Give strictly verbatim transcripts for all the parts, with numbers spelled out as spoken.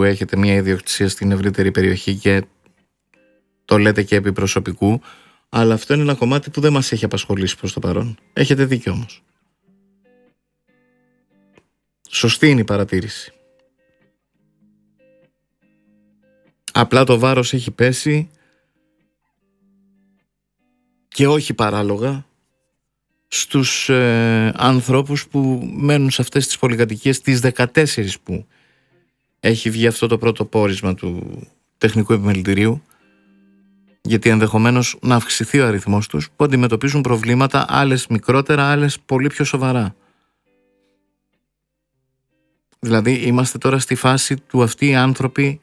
που έχετε μια ιδιοκτησία στην ευρύτερη περιοχή και το λέτε και επί προσωπικού, αλλά αυτό είναι ένα κομμάτι που δεν μας έχει απασχολήσει προς το παρόν. Έχετε δίκιο όμως. Σωστή είναι η παρατήρηση. Απλά το βάρος έχει πέσει και όχι παράλογα στους ε, ανθρώπους που μένουν σε αυτές τις πολυκατοικίες, τις δεκατέσσερις που έχει βγει αυτό το πρώτο πόρισμα του τεχνικού επιμελητηρίου, γιατί ενδεχομένως να αυξηθεί ο αριθμός τους που αντιμετωπίζουν προβλήματα, άλλες μικρότερα, άλλες πολύ πιο σοβαρά. Δηλαδή είμαστε τώρα στη φάση του αυτοί οι άνθρωποι,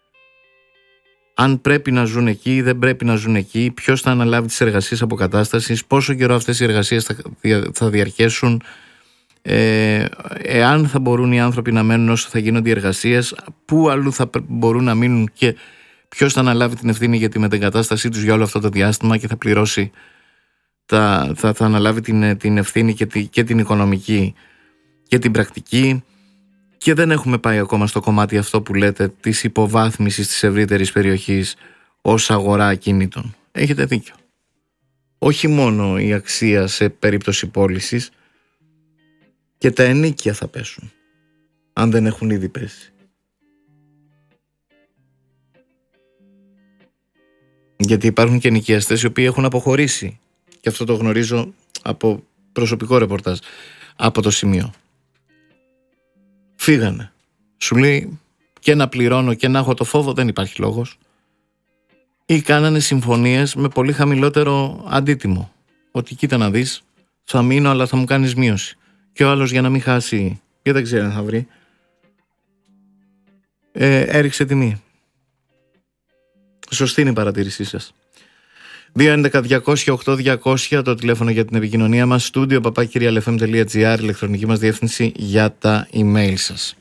αν πρέπει να ζουν εκεί ή δεν πρέπει να ζουν εκεί, ποιος θα αναλάβει τις εργασίες αποκατάστασης, πόσο καιρό αυτές οι εργασίες θα, θα διαρκέσουν, ε, εάν θα μπορούν οι άνθρωποι να μένουν όσο θα γίνονται οι εργασίες, πού αλλού θα μπορούν να μείνουν και ποιος θα αναλάβει την ευθύνη για τη μετεγκατάστασή τους για όλο αυτό το διάστημα και θα πληρώσει, τα, θα, θα αναλάβει την, την ευθύνη και, τη, και την οικονομική και την πρακτική. Και δεν έχουμε πάει ακόμα στο κομμάτι αυτό που λέτε της υποβάθμισης της ευρύτερης περιοχής ως αγορά ακινήτων. Έχετε δίκιο. Όχι μόνο η αξία σε περίπτωση πώλησης, και τα ενοίκια θα πέσουν, αν δεν έχουν ήδη πέσει. Γιατί υπάρχουν και νοικιαστές οι οποίοι έχουν αποχωρήσει, και αυτό το γνωρίζω από προσωπικό ρεπορτάζ από το σημείο. Φύγανε. Σου λέει, και να πληρώνω και να έχω το φόβο δεν υπάρχει λόγος. Ή κάνανε συμφωνίες με πολύ χαμηλότερο αντίτιμο. Ότι κοίτα να δεις, θα μείνω αλλά θα μου κάνεις μείωση. Και ο άλλος για να μην χάσει, και δεν ξέρει αν θα βρει, ε, έριξε τιμή. Σωστή είναι η παρατήρησή σας. δύο έντεκα διακόσια οκτώ διακόσια το τηλέφωνο για την επικοινωνία μας, στούντιο παπάκι ρι ελ εφ εμ τελεία τζι άρ, ηλεκτρονική μας διεύθυνση για τα email σας.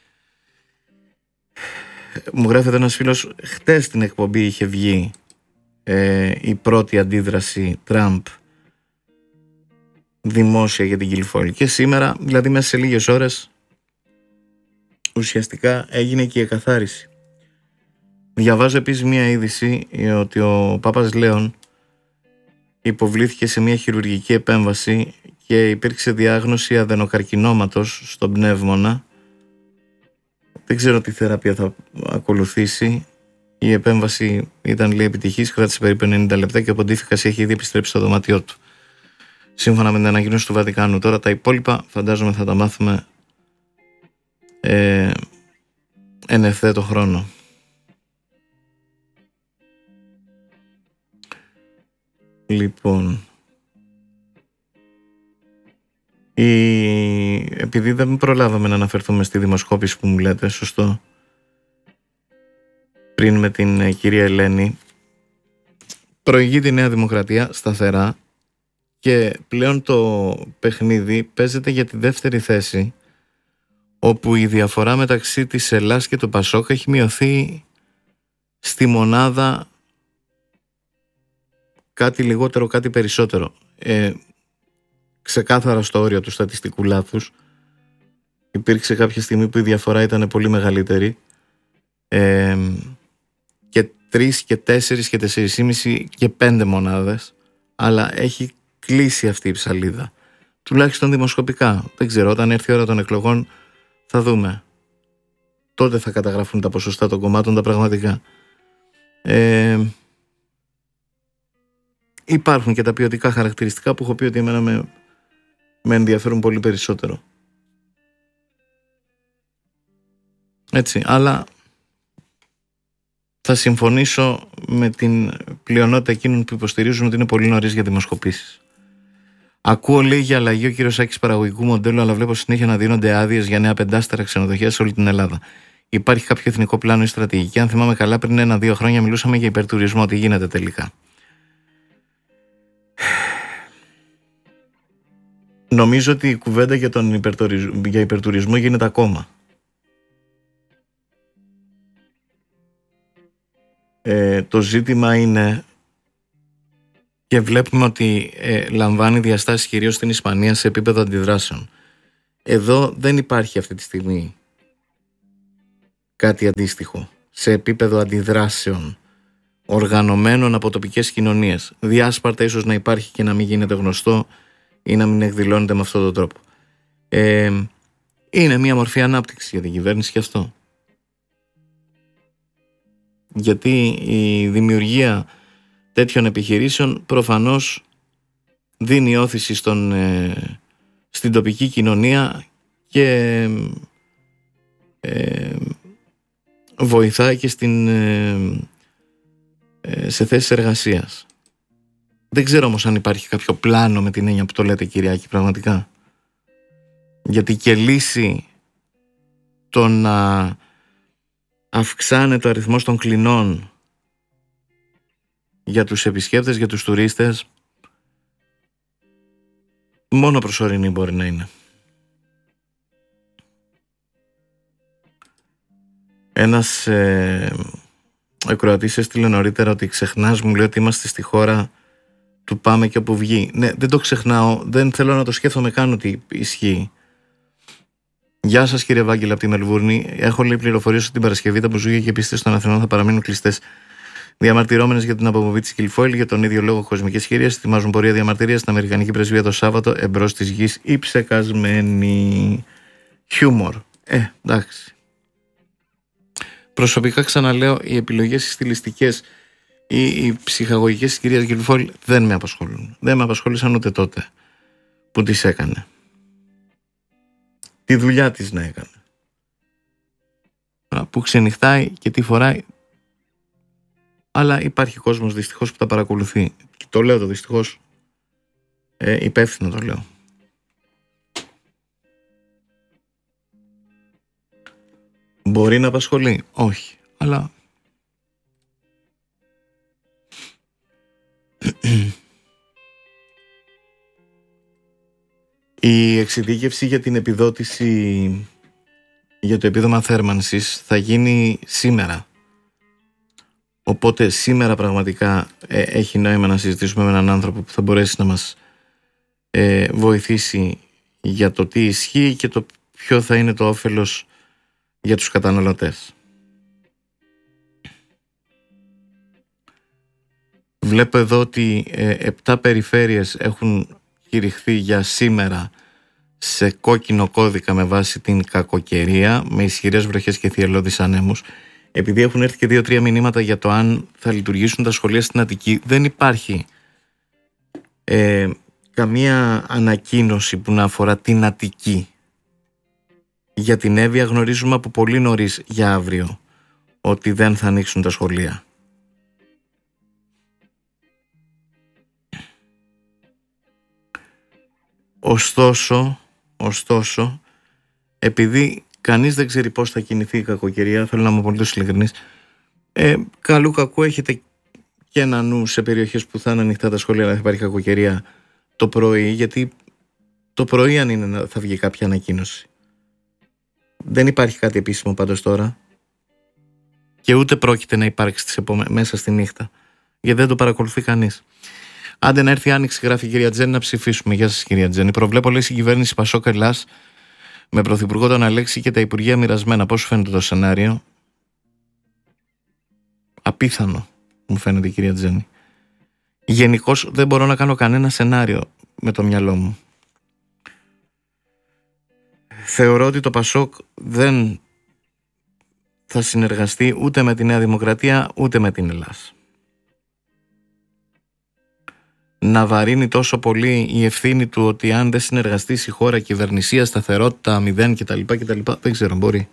Μου γράφεται ένας φίλος, χτες στην εκπομπή είχε βγει ε, η πρώτη αντίδραση Τραμπ δημόσια για την Guilfoyle, και σήμερα, δηλαδή μέσα σε λίγες ώρες, ουσιαστικά έγινε και η εκαθάριση. Διαβάζω επίσης μια είδηση ότι ο Πάπας Λέων υποβλήθηκε σε μια χειρουργική επέμβαση και υπήρξε διάγνωση αδενοκαρκινώματος στον πνεύμονα. Δεν ξέρω τι θεραπεία θα ακολουθήσει. Η επέμβαση ήταν λίγο επιτυχής, κράτησε περίπου ενενήντα λεπτά και ο Ποντίφικας έχει ήδη επιστρέψει στο δωμάτιό του, σύμφωνα με την ανακοίνωση του Βατικάνου. Τώρα τα υπόλοιπα φαντάζομαι θα τα μάθουμε ε, εν ευθέτω χρόνο. Λοιπόν, η... επειδή δεν προλάβαμε να αναφερθούμε στη δημοσκόπηση που μου λέτε, σωστό, πριν με την κυρία Ελένη, προηγεί τη Νέα Δημοκρατία σταθερά και πλέον το παιχνίδι παίζεται για τη δεύτερη θέση, όπου η διαφορά μεταξύ της Ελλάς και του Πασόκ έχει μειωθεί στη μονάδα, κάτι λιγότερο, κάτι περισσότερο. Ε, ξεκάθαρα στο όριο του στατιστικού λάθους. Υπήρξε κάποια στιγμή που η διαφορά ήταν πολύ μεγαλύτερη. Ε, και τρεις και τέσσερις και τέσσερις και μισή και πέντε μονάδες. Αλλά έχει κλείσει αυτή η ψαλίδα. Τουλάχιστον δημοσκοπικά. Δεν ξέρω, όταν έρθει η ώρα των εκλογών θα δούμε. Τότε θα καταγραφούν τα ποσοστά των κομμάτων τα πραγματικά. Ε, Υπάρχουν και τα ποιοτικά χαρακτηριστικά που έχω πει ότι εμένα με, με ενδιαφέρουν πολύ περισσότερο. Έτσι, αλλά θα συμφωνήσω με την πλειονότητα εκείνων που υποστηρίζουν ότι είναι πολύ νωρίς για δημοσκοπήσεις. Ακούω, λέει, για αλλαγή ο κύριος Άκης παραγωγικού μοντέλου, αλλά βλέπω συνέχεια να δίνονται άδειες για νέα πεντάστερα ξενοδοχεία σε όλη την Ελλάδα. Υπάρχει κάποιο εθνικό πλάνο ή στρατηγική? Αν θυμάμαι καλά, πριν ένα-δύο χρόνια μιλούσαμε για υπερτουρισμό. Τι γίνεται τελικά? Νομίζω ότι η κουβέντα για, τον υπερτουρισμό, για υπερτουρισμό γίνεται ακόμα. Ε, το ζήτημα είναι, και βλέπουμε ότι ε, λαμβάνει διαστάσεις κυρίως στην Ισπανία σε επίπεδο αντιδράσεων. Εδώ δεν υπάρχει αυτή τη στιγμή κάτι αντίστοιχο σε επίπεδο αντιδράσεων οργανωμένων από τοπικές κοινωνίες. Διάσπαρτα ίσως να υπάρχει και να μην γίνεται γνωστό ή να μην εκδηλώνεται με αυτόν τον τρόπο. Ε, είναι μια μορφή ανάπτυξη για την κυβέρνηση και αυτό. Γιατί η δημιουργία τέτοιων επιχειρήσεων προφανώς δίνει όθηση στον, ε, στην τοπική κοινωνία και ε, βοηθάει και στην, ε, ε, σε θέσεις εργασίας. Δεν ξέρω όμως αν υπάρχει κάποιο πλάνο με την έννοια που το λέτε, Κυριάκη, πραγματικά. Γιατί και λύση το να αυξάνεται ο αριθμός των κλινών για τους επισκέπτες, για τους τουρίστες, μόνο προσωρινή μπορεί να είναι. Ένας ε, ακροατής έστειλε νωρίτερα ότι ξεχνάς, μου λέει, ότι είμαστε στη χώρα του πάμε και όπου βγει. Ναι, δεν το ξεχνάω, δεν θέλω να το σκέφτομαι καν ότι ισχύει. Γεια σας, κύριε Βάγγελα από τη Μελβούρνη. Έχω, λέει, πληροφορίες ότι την Παρασκευή τα μπουζούκια και οι πίστες των Αθηνών θα παραμείνουν κλειστές. Διαμαρτυρόμενες για την απομοβή της Κιλφόιλ για τον ίδιο λόγο κοσμικής χειρίας, ετοιμάζουν πορεία διαμαρτυρίας στην Αμερικανική Πρεσβεία το Σάββατο εμπρός της γης, ή ψεκασμένη. Χιούμορ. Ε, εντάξει. Προσωπικά, ξαναλέω, οι επιλογές στιλιστικές ή οι ψυχαγωγικές της κυρίας Κιλφόιλ δεν με απασχολούν. Δεν με απασχόλησαν ούτε τότε που τις έκανε. Τη δουλειά της να έκανε. Που ξενυχτάει και τι φοράει. Αλλά υπάρχει κόσμος δυστυχώς που τα παρακολουθεί. Και το λέω το δυστυχώς, ε, υπεύθυνο το λέω. Μπορεί να απασχολεί, όχι, αλλά η εξειδίκευση για την επιδότηση για το επίδομα θέρμανσης θα γίνει σήμερα. Οπότε σήμερα πραγματικά ε, έχει νόημα να συζητήσουμε με έναν άνθρωπο που θα μπορέσει να μας ε, βοηθήσει για το τι ισχύει και το ποιο θα είναι το όφελος για τους καταναλωτές. Βλέπω εδώ ότι ε, επτά περιφέρειες έχουν κηρυχθεί για σήμερα σε κόκκινο κώδικα με βάση την κακοκαιρία, με ισχυρές βροχές και θυελλώδεις ανέμους. Επειδή έχουν έρθει και δύο-τρία μηνύματα για το αν θα λειτουργήσουν τα σχολεία στην Αττική, δεν υπάρχει ε, καμία ανακοίνωση που να αφορά την Αττική. Για την Εύβοια γνωρίζουμε από πολύ νωρίς για αύριο ότι δεν θα ανοίξουν τα σχολεία. Ωστόσο, ωστόσο, επειδή κανείς δεν ξέρει πώς θα κινηθεί η κακοκαιρία, θέλω να είμαι πολύ ειλικρινής, ε, καλού κακού έχετε και ένα νου σε περιοχές που θα είναι ανοιχτά τα σχολεία, αλλά θα υπάρχει κακοκαιρία το πρωί, γιατί το πρωί αν είναι θα βγει κάποια ανακοίνωση. Δεν υπάρχει κάτι επίσημο πάντως τώρα και ούτε πρόκειται να υπάρξει τις επόμε... μέσα στη νύχτα, γιατί δεν το παρακολουθεί κανείς. Άντε να έρθει η άνοιξη, γράφει η κυρία Τζέννη, να ψηφίσουμε. Γεια σας, κυρία Τζέννη. Προβλέπω, λέει, συγκυβέρνηση Πασόκ Ελλάς με πρωθυπουργό τον Αλέξη και τα υπουργεία μοιρασμένα. Πώς σου φαίνεται το σενάριο? Απίθανο, μου φαίνεται, κυρία Τζέννη. Γενικώς δεν μπορώ να κάνω κανένα σενάριο με το μυαλό μου. Θεωρώ ότι το Πασόκ δεν θα συνεργαστεί ούτε με τη Νέα Δημοκρατία ούτε με την Ελλάς. Να βαρύνει τόσο πολύ η ευθύνη του ότι αν δεν συνεργαστήσει η χώρα, κυβερνησία, σταθερότητα, μηδέν κτλ, κτλ. Δεν ξέρω, μπορεί.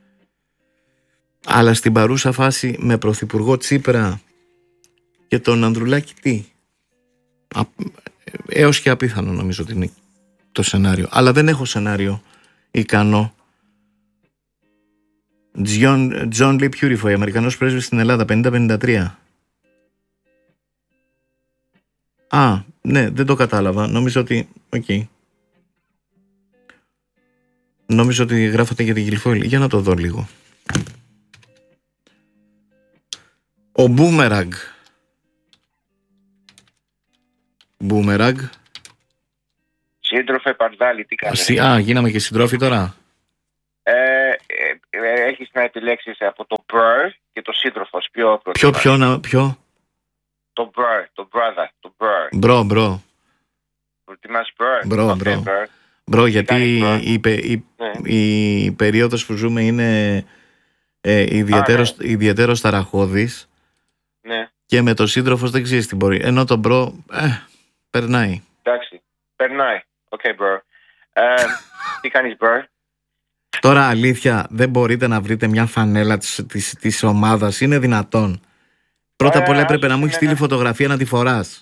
Αλλά στην παρούσα φάση με πρωθυπουργό Τσίπρα και τον Ανδρουλάκη, τι? Α, έως και απίθανο νομίζω ότι είναι το σενάριο. Αλλά δεν έχω σενάριο ικανό. John, John Lee Purifoy, Αμερικανός πρέσβης στην Ελλάδα, πενήντα πενήντα τρία. Α, ναι, δεν το κατάλαβα. Νόμιζα ότι... Οκ. Okay. Νόμιζα ότι γράφατε για την Κιλφόιλ. Για να το δω λίγο. Ο Μπούμεραγκ. Μπούμεραγκ. Σύντροφε Παρδάλη, τι κάνετε? Α, γίναμε και συντρόφοι τώρα. Ε, ε, ε, έχεις να επιλέξεις από το brr και το σύντροφος. Ποιο Ποιο, ποιο, να, ποιο? Το brr, το brother, το brr. Μπρο, μπρο. Προτιμάς brr. Μπρο, Okay, μπρο. brr. Μπρο, γιατί κάνει, η, η, η, ναι. η περίοδος που ζούμε είναι ε, ιδιαίτερος, ναι. ιδιαίτερος ταραχώδης. Ναι. Και με το σύντροφος δεν ξέρεις τι μπορεί. Ενώ το μπρο, ε, περνάει. Εντάξει, περνάει. Οκ, okay, bro. Ε, τι κάνεις, bro? Τώρα αλήθεια, δεν μπορείτε να βρείτε μια φανέλα της, της, της ομάδας. Είναι δυνατόν? Πρώτα απ' όλα έπρεπε να μου έχει στείλει φωτογραφία να τη φοράς.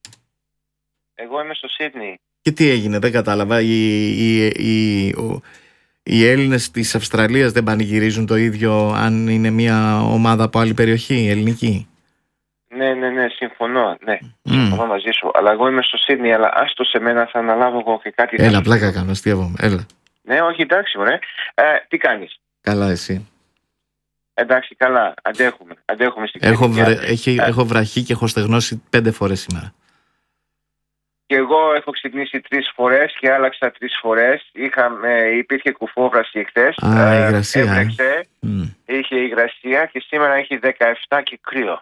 Εγώ είμαι στο Σίδνεϊ. Και τι έγινε, δεν κατάλαβα. Οι, οι, οι, ο, οι Έλληνες της Αυστραλίας δεν πανηγυρίζουν το ίδιο αν είναι μια ομάδα από άλλη περιοχή, ελληνική? Ναι, ναι, ναι, συμφωνώ. Ναι, mm. συμφωνώ μαζί σου. Αλλά εγώ είμαι στο Σίδνεϊ, αλλά άστο σε μένα, θα αναλάβω εγώ και κάτι. Έλα, πλάκα κάνω, αστείευομαι. Έλα. Ναι, όχι, εντάξει, ωραία. Ε, τι κάνεις? Καλά, εσύ? Εντάξει, καλά. Αντέχουμε. Αντέχουμε στην έχω, βρε, έχει, ε. έχω βραχεί και έχω στεγνώσει πέντε φορές σήμερα. Και εγώ έχω ξυπνήσει τρεις φορές και άλλαξα τρεις φορές. Είχαμε, υπήρχε κουφόβραση εχθές. Α, ε, υγρασία. Έβρεξε, mm. είχε υγρασία και σήμερα έχει δεκαεπτά και κρύο.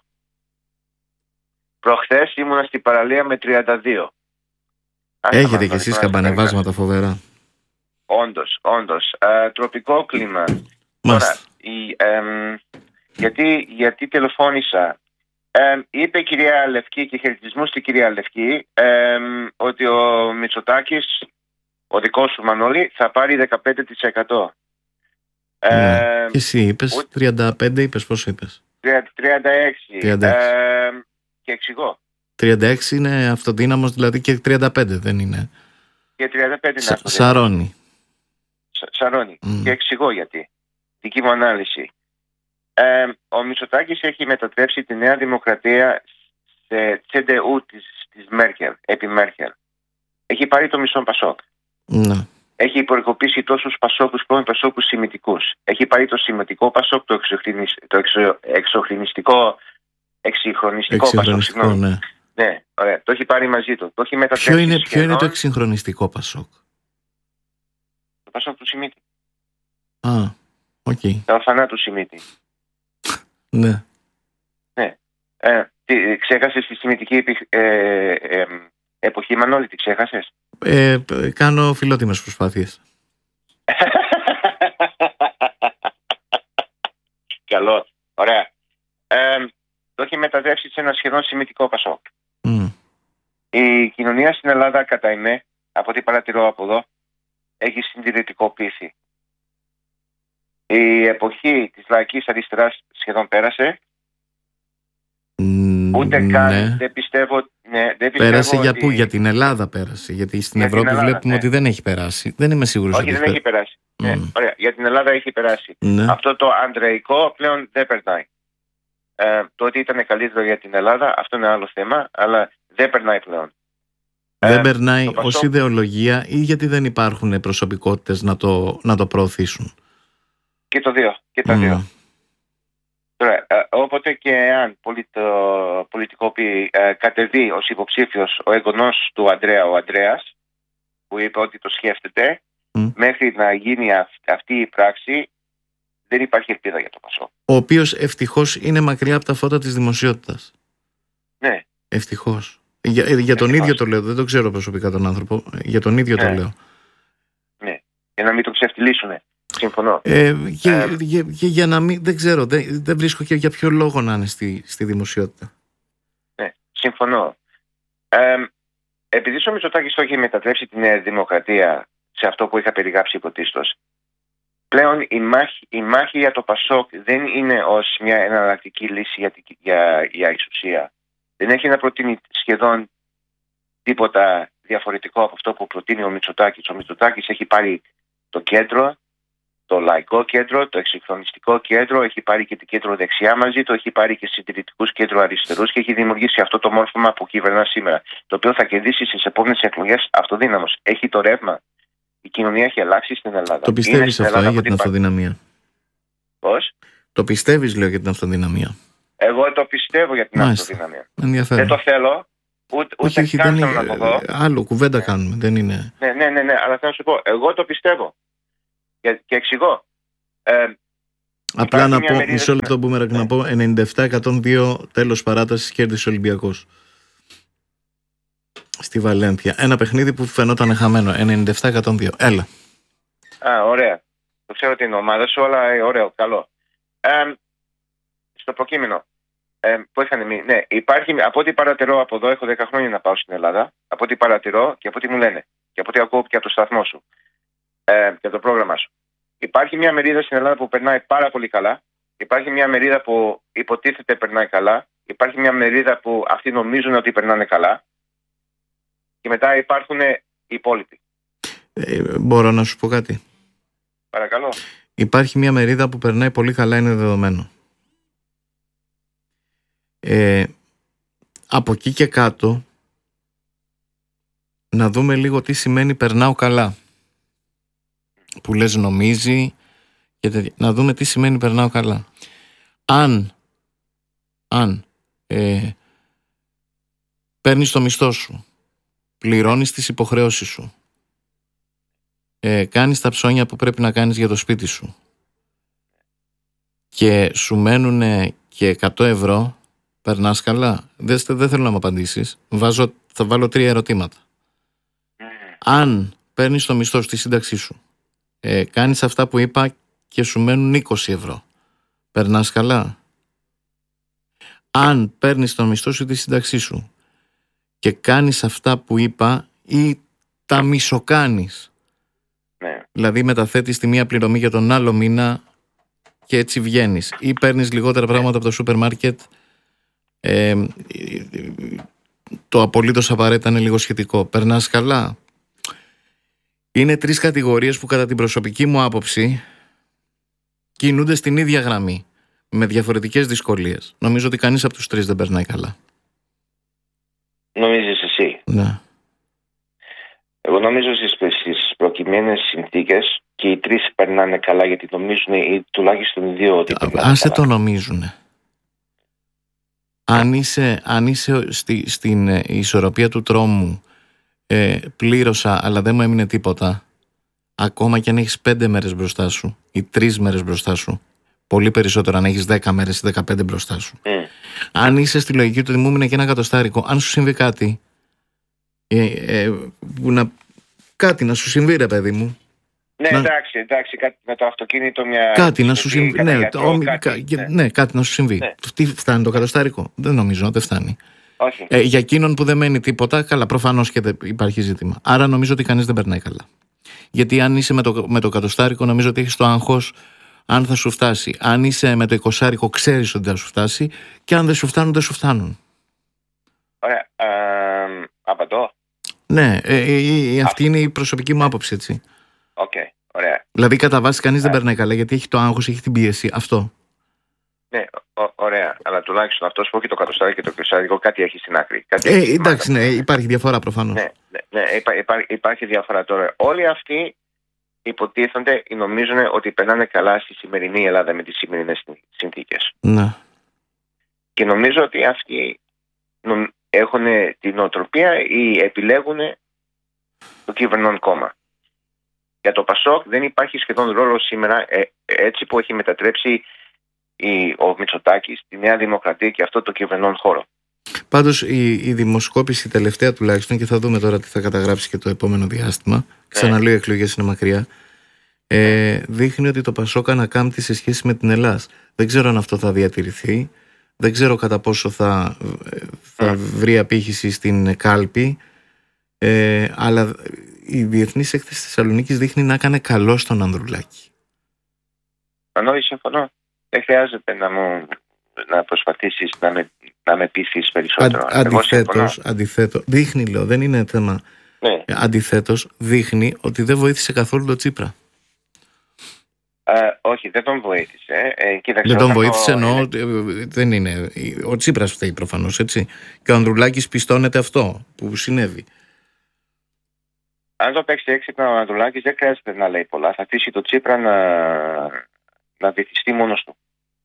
Προχθές ήμουνα στην παραλία με τριάντα δύο. Έχετε κι εσείς καμπανεβάσματα φοβερά. Όντως, όντως. Ε, τροπικό κλίμα. Τώρα, η, ε, γιατί, γιατί τηλεφώνησα. Ε, είπε η κυρία Λευκή και χαιρετισμούς στην κυρία Λευκή ε, ότι ο Μητσοτάκης, ο δικός σου Μανώλη, θα πάρει δεκαπέντε τοις εκατό. Ναι. Ε, και εσύ είπες ούτε... τριάντα πέντε, είπες πόσο είπες? τριάντα έξι. τριάντα έξι. Ε, και εξηγώ. τριάντα έξι είναι αυτοδύναμος, δηλαδή, και τριάντα πέντε δεν είναι? Και τριάντα πέντε είναι αυτοδύναμος. Σαρώνει. Σα, σαρώνει. Mm. Και εξηγώ γιατί. Δική μου ανάλυση. Ε, ο Μητσοτάκης έχει μετατρέψει τη Νέα Δημοκρατία σε τσεντεού της, της Μέρκελ, επί Μέρκελ. Έχει πάρει το μισό Πασόκ. Ναι. Έχει υπορρικοπήσει τόσους Πασόκους, πρώην Πασόκους σημιτικούς. Έχει πάρει το σημιτικό Πασόκ, το, εξωχρηνισ, το εξω, εξωχρηνιστικό, εξυγχρονιστικό Πασόκ. Συγγνώμη. Ναι. Ναι, ωραία. Το έχει πάρει μαζί του. Το έχει μετατρέψει. Ποιο είναι, σχεδόν... ποιο είναι το εξυγχρονιστικό Πασόκ? Το Πασόκ του Σιμίτη. Α, οκ. Okay. Τα ορφανά του Σιμίτη. Ναι. Ναι. Ε, τι, ξέχασες τη σημιτική επι, ε, ε, εποχή, Μανώλη, τι ξέχασες? Ε, κάνω φιλότιμες προσπάθειες. Καλό. Ωραία. Ε, το έχει μετατρέψει σε ένα σχεδόν σημιτικό Πασόκ. Mm. Η κοινωνία στην Ελλάδα, κατά εμέ, από ό,τι παρατηρώ από εδώ, έχει συντηρητικοποιηθεί. Η εποχή της λαϊκής αριστεράς σχεδόν πέρασε. Mm, Ούτε καν, ναι. δεν πιστεύω, ναι, δεν πιστεύω πέρασε ότι... για πού? Για την Ελλάδα πέρασε. Γιατί στην για Ευρώπη Ελλάδα, βλέπουμε ναι. ότι δεν έχει περάσει. Δεν είμαι σίγουρος. Όχι, δεν έχει περάσει. Mm. Ναι, ωραία. Για την Ελλάδα έχει περάσει. Ναι. Αυτό το ανδρεϊκό πλέον δεν περνάει. Ε, το ότι ήταν καλύτερο για την Ελλάδα, αυτό είναι άλλο θέμα, αλλά δεν περνάει πλέον. Δεν ε, περνάει Πασόκ... ως ιδεολογία ή γιατί δεν υπάρχουν προσωπικότητες να το, να το προωθήσουν? Και το δύο. Και τα mm. δύο. Τώρα, ε, όποτε και αν πολιτο, πολιτικοποιεί, ε, κατεβεί ως υποψήφιος ο εγγονός του Ανδρέα, ο Ανδρέας, που είπε ότι το σκέφτεται, mm. μέχρι να γίνει αυ, αυτή η πράξη, δεν υπάρχει ελπίδα για το Πασόκ. Ο οποίος ευτυχώς είναι μακριά από τα φώτα της δημοσιότητας. Ναι. Ευτυχώς. Για, για τον ίδιο το λέω, δεν το ξέρω προσωπικά τον άνθρωπο, για τον ίδιο ναι. το λέω. Ναι, για να μην το ξεφτυλίσουνε. Συμφωνώ. Ε, και, ε, για, για, για να μην, δεν ξέρω, δεν, δεν βρίσκω και για ποιο λόγο να είναι στη, στη δημοσιότητα. Ναι, συμφωνώ. Ε, επειδή ο Μητσοτάκης το έχει μετατρέψει τη Νέα Δημοκρατία σε αυτό που είχα περιγράψει πρωτίστως, πλέον η μάχη, η μάχη για το Πασόκ δεν είναι ως μια εναλλακτική λύση για, για, για εξουσία. Δεν έχει να προτείνει σχεδόν τίποτα διαφορετικό από αυτό που προτείνει ο Μητσοτάκης. Ο Μητσοτάκης έχει πάρει το κέντρο, το λαϊκό κέντρο, το εξυγχρονιστικό κέντρο, έχει πάρει και το κέντρο δεξιά μαζί του, έχει πάρει και συντηρητικούς κέντρο αριστερούς και έχει δημιουργήσει αυτό το μόρφωμα που κυβερνά σήμερα, το οποίο θα κερδίσει στις επόμενες εκλογές αυτοδύναμος. Έχει το ρεύμα. Η κοινωνία έχει αλλάξει στην Ελλάδα. Το πιστεύεις αυτό ε, για την αυτοδυναμία? Πώς? Το πιστεύεις, λέω, για την αυτοδυναμία? Εγώ το πιστεύω για την Μάλιστα. αυτοδυναμία. Ενδιαφέρον. Δεν το θέλω. Ούτε, όχι, ούτε όχι, δεν είναι, να το δω. Άλλο κουβέντα κάνουμε, δεν είναι. Ναι, ναι, ναι, ναι, αλλά θέλω να σου πω, εγώ το πιστεύω και, και εξηγώ. Ε, Απλά να πω, μισό λεπτό Μπούμερακ, ναι. να πω ενενήντα επτά εκατόν δύο τέλος παράτασης, κέρδισε ο Ολυμπιακός στη Βαλένθια. Ένα παιχνίδι που φαινόταν χαμένο. ενενήντα επτά εκατόν δύο. Έλα. Α, ωραία. Το ξέρω ότι είναι ομάδα σου, αλλά ε, ωραίο, καλό. Ε, στο προκείμενο ε, που είχαν μείνει. Ναι, υπάρχει, από ό,τι παρατηρώ από εδώ, έχω δέκα χρόνια να πάω στην Ελλάδα. Από ό,τι παρατηρώ και από ό,τι μου λένε και από ό,τι ακούω και από το σταθμό σου ε, και το πρόγραμμα σου. Υπάρχει μια μερίδα στην Ελλάδα που περνάει πάρα πολύ καλά. Υπάρχει μια μερίδα που υποτίθεται περνάει καλά. Υπάρχει μια μερίδα που αυτοί νομίζουν ότι περνάνε καλά. Και μετά υπάρχουν οι υπόλοιποι. Ε, μπορώ να σου πω κάτι? Παρακαλώ. Υπάρχει μια μερίδα που περνάει πολύ καλά, είναι δεδομένο. Ε, από εκεί και κάτω να δούμε λίγο τι σημαίνει περνάω καλά. Που λες νομίζει και τέτοια. Να δούμε τι σημαίνει περνάω καλά. Αν αν ε, παίρνεις το μισθό σου, πληρώνεις τις υποχρεώσεις σου, ε, κάνεις τα ψώνια που πρέπει να κάνεις για το σπίτι σου και σου μένουν και εκατό ευρώ, περνάς καλά? Δεν, δεν θέλω να μου απαντήσεις. Βάζω, θα βάλω τρία ερωτήματα. Αν παίρνεις το μισθό στη σύνταξή σου, ε, κάνεις αυτά που είπα και σου μένουν είκοσι ευρώ, περνάς καλά? Αν παίρνεις το μισθό σου τη σύνταξή σου και κάνεις αυτά που είπα ή τα μισοκάνεις, ναι. δηλαδή μεταθέτεις τη μία πληρωμή για τον άλλο μήνα και έτσι βγαίνεις, ή παίρνεις λιγότερα πράγματα από το σούπερ μάρκετ, ε, το απολύτως απαραίτητα είναι λίγο σχετικό, περνάς καλά? Είναι τρεις κατηγορίες που κατά την προσωπική μου άποψη κινούνται στην ίδια γραμμή με διαφορετικές δυσκολίες. Νομίζω ότι κανείς από τους τρεις δεν περνάει καλά. Νομίζεις εσύ? Ναι. Εγώ νομίζω στις προκειμένες συνθήκες και οι τρεις περνάνε καλά, γιατί νομίζουν, ή τουλάχιστον οι δύο, ότι περνάνε άσε καλά. το νομίζουνε. Αν είσαι, αν είσαι στη, στην ισορροπία του τρόμου, ε, πλήρωσα αλλά δεν μου έμεινε τίποτα, ακόμα και αν έχεις πέντε μέρες μπροστά σου ή τρεις μέρες μπροστά σου, πολύ περισσότερο αν έχεις δέκα μέρες ή δεκαπέντε μπροστά σου. Mm. Αν είσαι στη λογική του ότι μου έμεινε και ένα κατοστάρικο, αν σου συμβεί κάτι, ε, ε, που να, κάτι να σου συμβεί, ρε παιδί μου. Ναι, να... εντάξει, εντάξει, κάτι με το αυτοκίνητο, μια. Κάτι να σου συμβεί. Ναι, γιατρό, το, κάτι, κα, ναι. ναι, κάτι να σου συμβεί. Ναι. Τι φτάνει το κατοστάρικο? Δεν νομίζω, δεν φτάνει. Όχι. Ε, για εκείνον που δεν μένει τίποτα, καλά, προφανώς και δεν υπάρχει ζήτημα. Άρα νομίζω ότι κανείς δεν περνάει καλά. Γιατί αν είσαι με το, με το κατοστάρικο, νομίζω ότι έχεις το άγχος αν θα σου φτάσει. Αν είσαι με το εικοσάρικο, ξέρεις ότι θα σου φτάσει, και αν δεν σου φτάνουν, δεν σου φτάνουν. Ωραία. Ε, απαντώ. Ναι, ε, ε, ε, αυτή είναι η προσωπική μου άποψη, έτσι. Οκ, okay, ωραία. Δηλαδή, κατά βάση, κανείς δεν περνάει καλά, γιατί έχει το άγχος, έχει την πίεση. Αυτό. Ναι, ο, ωραία. Αλλά τουλάχιστον αυτός που έχει το κατοστάρικο και το εικοσάρικο, κάτι έχει στην άκρη. Κάτι ε, έχει εντάξει, ναι, υπάρχει διαφορά προφανώς. Ναι, ναι, ναι υπά, υπά, υπάρχει διαφορά τώρα. Όλοι αυτοί υποτίθενται ή νομίζουν ότι περνάνε καλά στη σημερινή Ελλάδα με τις σημερινές συνθήκες. Ναι. Και νομίζω ότι αυτοί νομ, έχουν την νοοτροπία ή επιλέγουν το κυβερνών κόμμα. Για το Πασόκ δεν υπάρχει σχεδόν ρόλο σήμερα, ε, έτσι που έχει μετατρέψει η, ο Μητσοτάκης τη Νέα Δημοκρατία και αυτό το κυβερνών χώρο. Πάντως η, η δημοσκόπηση τελευταία τουλάχιστον, και θα δούμε τώρα τι θα καταγράψει και το επόμενο διάστημα, ξαναλέω, οι εκλογές είναι μακριά, ε, δείχνει ότι το Πασόκ ανακάμπτει σε σχέση με την Ελλάδα. Δεν ξέρω αν αυτό θα διατηρηθεί, δεν ξέρω κατά πόσο θα, θα mm. βρει απήχηση στην κάλπη, ε, αλλά η Διεθνής Έκθεση Θεσσαλονίκης δείχνει να έκανε καλό στον Ανδρουλάκη. Αν συμφωνώ. Δεν χρειάζεται να μου να προσπαθήσεις να με, να με πείσεις περισσότερο. Αν, αντιθέτως, αντιθέτως, δείχνει, λέω, δεν είναι θέμα. Ναι. Αντιθέτως, δείχνει ότι δεν βοήθησε καθόλου το Τσίπρα. Ε, όχι, δεν τον βοήθησε. Ε, κοίταξε, δεν τον βοήθησε, το... εννοώ, δεν είναι. Ο Τσίπρας φταίει προφανώς, έτσι. Και ο Ανδρουλάκης πιστώνεται αυτό που συνέβη. Αν το παίξει έξυπνα ο Ανδρουλάκης, δεν χρειάζεται να λέει πολλά. Θα αφήσει το Τσίπρα να, να βυθιστεί μόνος του.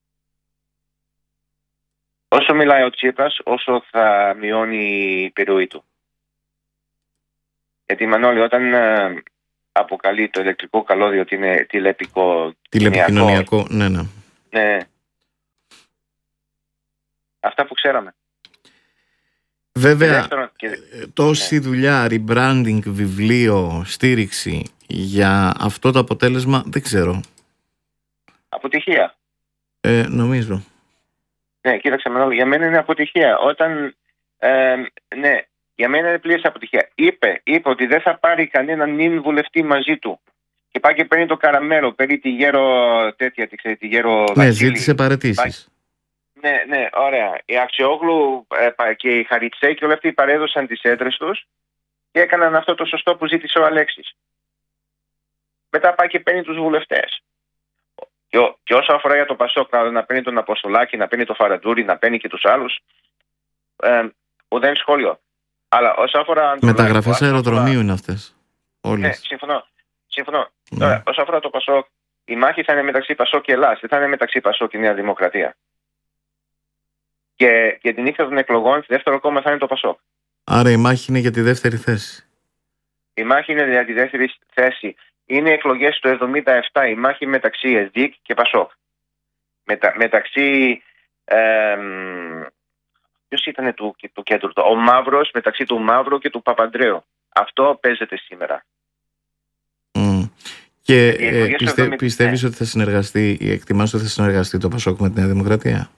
Όσο μιλάει ο Τσίπρας, όσο θα μειώνει η επιρροή του. Γιατί, Μανώλη, όταν ε, αποκαλεί το ηλεκτρικό καλώδιο ότι είναι τηλεπικοινωνιακό, τηλεπικοινωνιακό, ναι, ναι. Ναι. Αυτά που ξέραμε. Βέβαια, δεύτερον, και... τόση ναι. δουλειά, rebranding, βιβλίο, στήριξη για αυτό το αποτέλεσμα, δεν ξέρω. Αποτυχία. Ε, νομίζω. Ναι, κοίταξε, Μανώλη, για μένα είναι αποτυχία. Όταν, ε, ναι, για μένα είναι πλήρης αποτυχία. Είπε, είπε ότι δεν θα πάρει κανέναν νυν βουλευτή μαζί του. Και πάει και παίρνει το καραμέλο, παίρνει τη γέρο τέτοια, τη, ξέρει, τη γέρο Ναι, Βασίλη. ζήτησε παραιτήσεις. Ναι, ναι, ωραία. Η Αξιόγλου ε, και η Χαριτσέ και όλοι αυτοί παρέδωσαν τις έντρες τους και έκαναν αυτό το σωστό που ζήτησε ο Αλέξης. Μετά πάει και παίρνει τους βουλευτές. Και, ό, και όσο αφορά για το Πασόκ, να, να παίρνει τον Αποστολάκη, να παίρνει τον Φαραντούρη, να παίρνει και τους άλλους, ε, ουδέν σχόλιο. Αλλά όσο αφορά... Μεταγραφές αεροδρομίου αφορά... είναι αυτές. Όλες. Ναι, συμφωνώ. συμφωνώ. Ναι. Τώρα, όσο αφορά το Πασόκ, η μάχη θα είναι μεταξύ Πασόκ και Ελλάς, δεν θα είναι μεταξύ Πασόκ και Νέα Δημοκρατία. Και, και την νύχτα των εκλογών, το δεύτερο κόμμα θα είναι το Πασόκ. Άρα η μάχη είναι για τη δεύτερη θέση. Η μάχη είναι για τη δεύτερη θέση. Είναι εκλογές του εβδομήντα επτά, η μάχη μεταξύ ΕΔΙΚ και Πασόκ. Μετα, μεταξύ... Ε, ποιος ήταν το, το κέντρο του, ο Μαύρος, μεταξύ του Μαύρου και του Παπαντρέου. Αυτό παίζεται σήμερα. Mm. Και ε, πιστε, εβδομήντα... πιστεύεις ναι. ότι θα συνεργαστεί ή εκτιμάς ότι θα συνεργαστεί το Πασόκ με τη Νέα Δημοκρατία?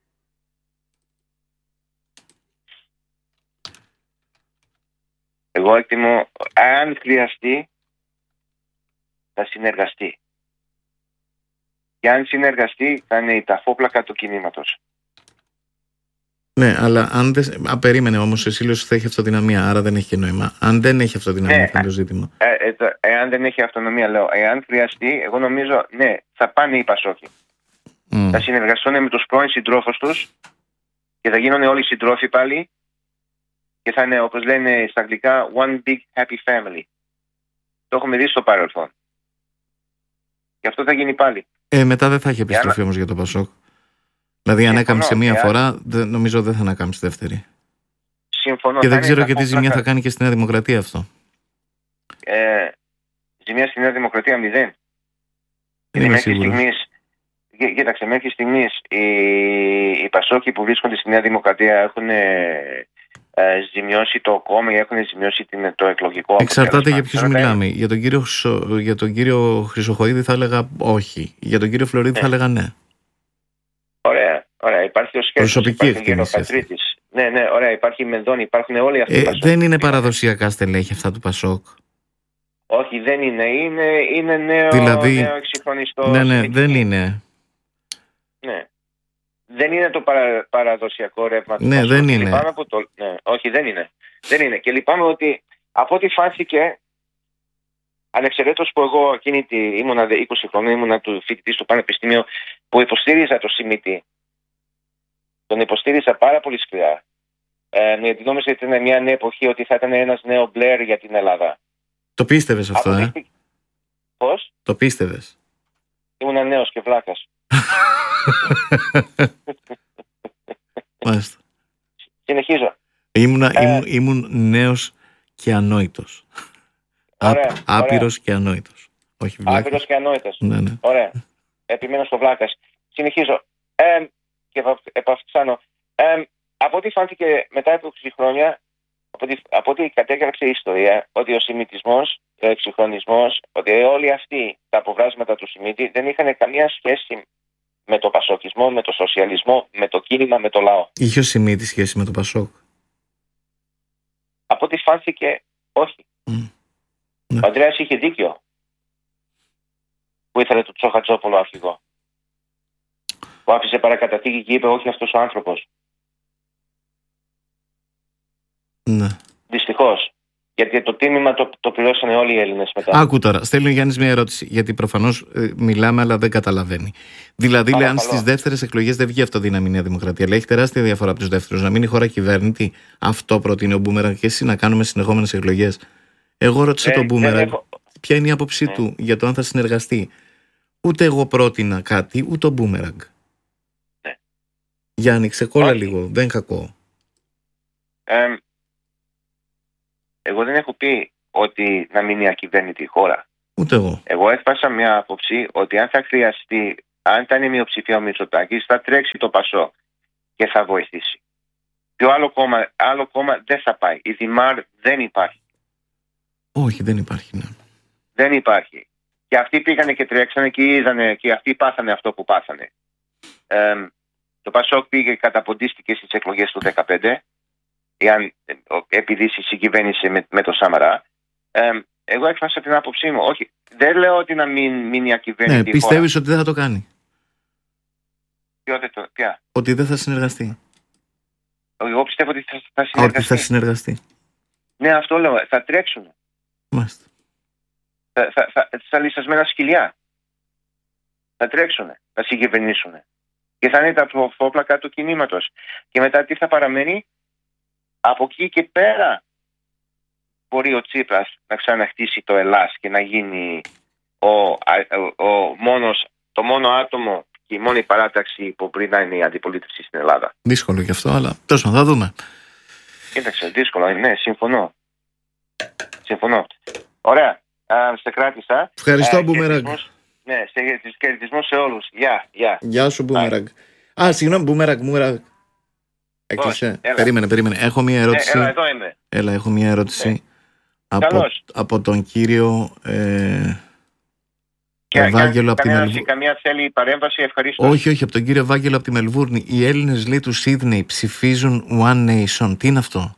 Εγώ εκτιμώ, αν χρειαστεί, θα συνεργαστεί. Και αν συνεργαστεί, θα είναι η ταφόπλακα του κινήματος. Ναι, αλλά αν δεν. Α, περίμενε όμως, εσύ λες ότι θα έχει αυτοδυναμία, άρα δεν έχει νόημα. Αν δεν έχει αυτοδυναμία, ναι, θα είναι το ζήτημα. Ε, ε, ε, εάν δεν έχει αυτονομία, λέω. Εάν χρειαστεί, εγώ νομίζω, ναι, θα πάνε οι Πασόκοι. Mm. Θα συνεργαστούν με τους πρώην συντρόφους τους και θα γίνουν όλοι συντρόφοι πάλι. Και θα είναι, όπως λένε στα αγγλικά, one big happy family. Το έχουμε δει στο παρελθόν. Και αυτό θα γίνει πάλι. Ε, μετά δεν θα έχει επιστροφή για... όμως για το Πασόκ. Δηλαδή, αν έκαμψε μία εάν... φορά, δε, νομίζω δεν θα ανακάμψει δεύτερη. Συμφωνώ. Και δεν ξέρω και τι ζημιά θα κάνει και στη Νέα Δημοκρατία αυτό. Ε, ζημιά στη Νέα Δημοκρατία μηδέν. Γιατί μέχρι στιγμής, κοίταξε, μέχρι στιγμής οι, οι Πασόκοι που βρίσκονται στη Νέα Δημοκρατία έχουν ε, ζημιώσει το κόμμα ή έχουν ζημιώσει την, το εκλογικό αποτέλεσμα. Εξαρτάται για ποιους μιλάμε. Για τον, κύριο, για τον κύριο Χρυσοχοΐδη θα έλεγα όχι. Για τον κύριο Φλωρίδη ναι. θα έλεγα ναι. Ωραία, ωραία. Υπάρχει ο Σκέφτος, προσωπική εκτίμηση. Ναι, ναι, ωραία. Υπάρχει η Μενδώνη, υπάρχουν όλοι αυτοί. Ε, δεν είναι παραδοσιακά στελέχη αυτά του Πασόκ. Όχι, δεν είναι. Είναι, είναι νέο, δηλαδή, νέο εξυγχρονιστό. Ναι, ναι, δεν είναι. Ναι. Δεν είναι το παρα, παραδοσιακό ρεύμα του ναι, Πασόκ. Δεν είναι. Από το, ναι, όχι, δεν είναι. Δεν είναι. Και λυπάμαι ότι από ό,τι φάνηκε, ανεξαιρέτως που εγώ εκείνη τη, ήμουνα είκοσι χρόνια, ήμουνα του φοιτητή στο Πανεπιστήμιο που υποστήριζα το Σιμίτη. Τον υποστήριζα πάρα πολύ σκληρά. Ε, γιατί νόμιζα ότι ήταν μια νέα εποχή, ότι θα ήταν ένας νέο Μπλερ για την Ελλάδα. Το πίστευες αυτό, ε? Πώς? Το πίστευες? Ήμουνα νέος και βλάκας. Μάλιστα. Συνεχίζω. Ήμουνα, ε, ήμουν, ήμουν νέος και ανόητος. Ωραία, Άπειρος ωραία. και ανόητος. Όχι βλάκας. Άπειρος και ανόητος. Ναι, ναι. Ωραία. Επιμένω στο βλάκας. Συνεχίζω. Ε, και επαυξάνω. Ε, από ό,τι φάνηκε μετά από είκοσι χρόνια, από ό,τι, από ό,τι κατέγραψε η ιστορία, ότι ο Σιμιτισμός, ο εξυγχρονισμός, ότι όλοι αυτοί τα αποβράσματα του Σιμίτη δεν είχαν καμία σχέση με το πασοκισμό, με το σοσιαλισμό, με το κίνημα, με το λαό. Είχε ο Σιμίτης σχέση με το Πασόκ? Από ό,τι φάνηκε, όχι. Mm. Ο Ανδρέας είχε δίκιο που ήθελε το Τσοχατζόπουλο αρχηγό. Που άφησε παρακαταθήκη και είπε όχι αυτός ο άνθρωπος. Ναι. Δυστυχώς. Γιατί το τίμημα το, το πληρώσανε όλοι οι Έλληνες μετά. Άκου τώρα, στέλνει ο Γιάννης μια ερώτηση. Γιατί προφανώς ε, μιλάμε, αλλά δεν καταλαβαίνει. Δηλαδή, λέει, αν στις δεύτερες εκλογές δεν βγει αυτοδύναμη η Νέα Δημοκρατία, λέει, έχει τεράστια διαφορά από τους δεύτερους, να μείνει η χώρα κυβέρνητη. Αυτό προτείνει ο Μπούμεραγκ και εσύ να κάνουμε συνεχόμενες εκλογές. Εγώ ρώτησα ε, τον Μπούμεραγκ έχω... ποια είναι η άποψή ε. του για το αν θα συνεργαστεί. Ούτε εγώ πρότεινα κάτι, ούτε ο Μπούμεραγκ. Ε. Γιάννη, ξεκόλα λίγο, δεν είναι κακό. Ε, εγώ δεν έχω πει ότι να μείνει ακυβέρνητη η χώρα. Ούτε εγώ. Εγώ έφτασα μια άποψη ότι αν θα χρειαστεί αν θα είναι μειοψηφία ο Μητσοτάκης, θα τρέξει το Πασόκ και θα βοηθήσει. Ποιο άλλο κόμμα, άλλο κόμμα δεν θα πάει. Η Δημάρ δεν υπάρχει. Όχι, δεν υπάρχει, ναι. Δεν υπάρχει. Και αυτοί πήγανε και τρέξανε και είδανε και αυτοί πάθανε αυτό που πάθανε. Ε, το Πασόκ πήγε, καταποντίστηκε στις εκλογές του δεκαπέντε, εάν, επειδή συγκυβέρνησε με, με το Σαμαρά. Ε, εγώ έκφρασα την άποψή μου. Όχι, δεν λέω ότι να μην μείνει ακυβέρνητη. Ναι, πιστεύεις ότι δεν θα το κάνει? Ποιο, το, ποια? Ότι δεν θα συνεργαστεί. Εγώ πιστεύω ότι θα, θα συνεργαστεί. Ότι θα συνεργαστεί. Ναι, αυτό λέω. Θα τρέξουν. Μάλιστα. Θα, θα, θα, θα λυσασμένα σκυλιά. Θα τρέξουν. Θα συγκυβερνήσουν. Και θα είναι τα φόπλακα του κινήματος. Και μετά τι θα παραμένει? Από εκεί και πέρα μπορεί ο Τσίπρας να ξαναχτίσει το Ελλάς και να γίνει ο, ο, ο μόνος, το μόνο άτομο και η μόνη παράταξη που μπορεί να είναι η αντιπολίτευση στην Ελλάδα. Δύσκολο γι' αυτό, αλλά τόσο θα δούμε. Κοίταξε, δύσκολο. Ναι, συμφωνώ. Συμφωνώ. Ωραία. Α, σε κράτησα. Ευχαριστώ, Μπούμεραγκ. Ναι, σε κερδισμό σε όλους. Γεια, γεια. Γεια σου, Μπούμεραγκ. Α, συγγνώμη, Μπούμεραγκ, Μπούμεραγκ. Έκλεισε. Περίμενε, περίμενε. Έχω μία ερώτηση. Ε, έλα, εδώ είμαι. Έλα, έχω μία ερώτηση. Ναι. Από, από τον κύριο ε, και, Ευάγγελο από τη Μελβούρνη. Καμία θέλει παρέμβαση, ευχαριστώ. Όχι, όχι, από τον κύριο Ευάγγελο από τη Μελβούρνη. Οι Έλληνες, λέει, του Σίδνεϊ ψηφίζουν One Nation. Τι είναι αυτό?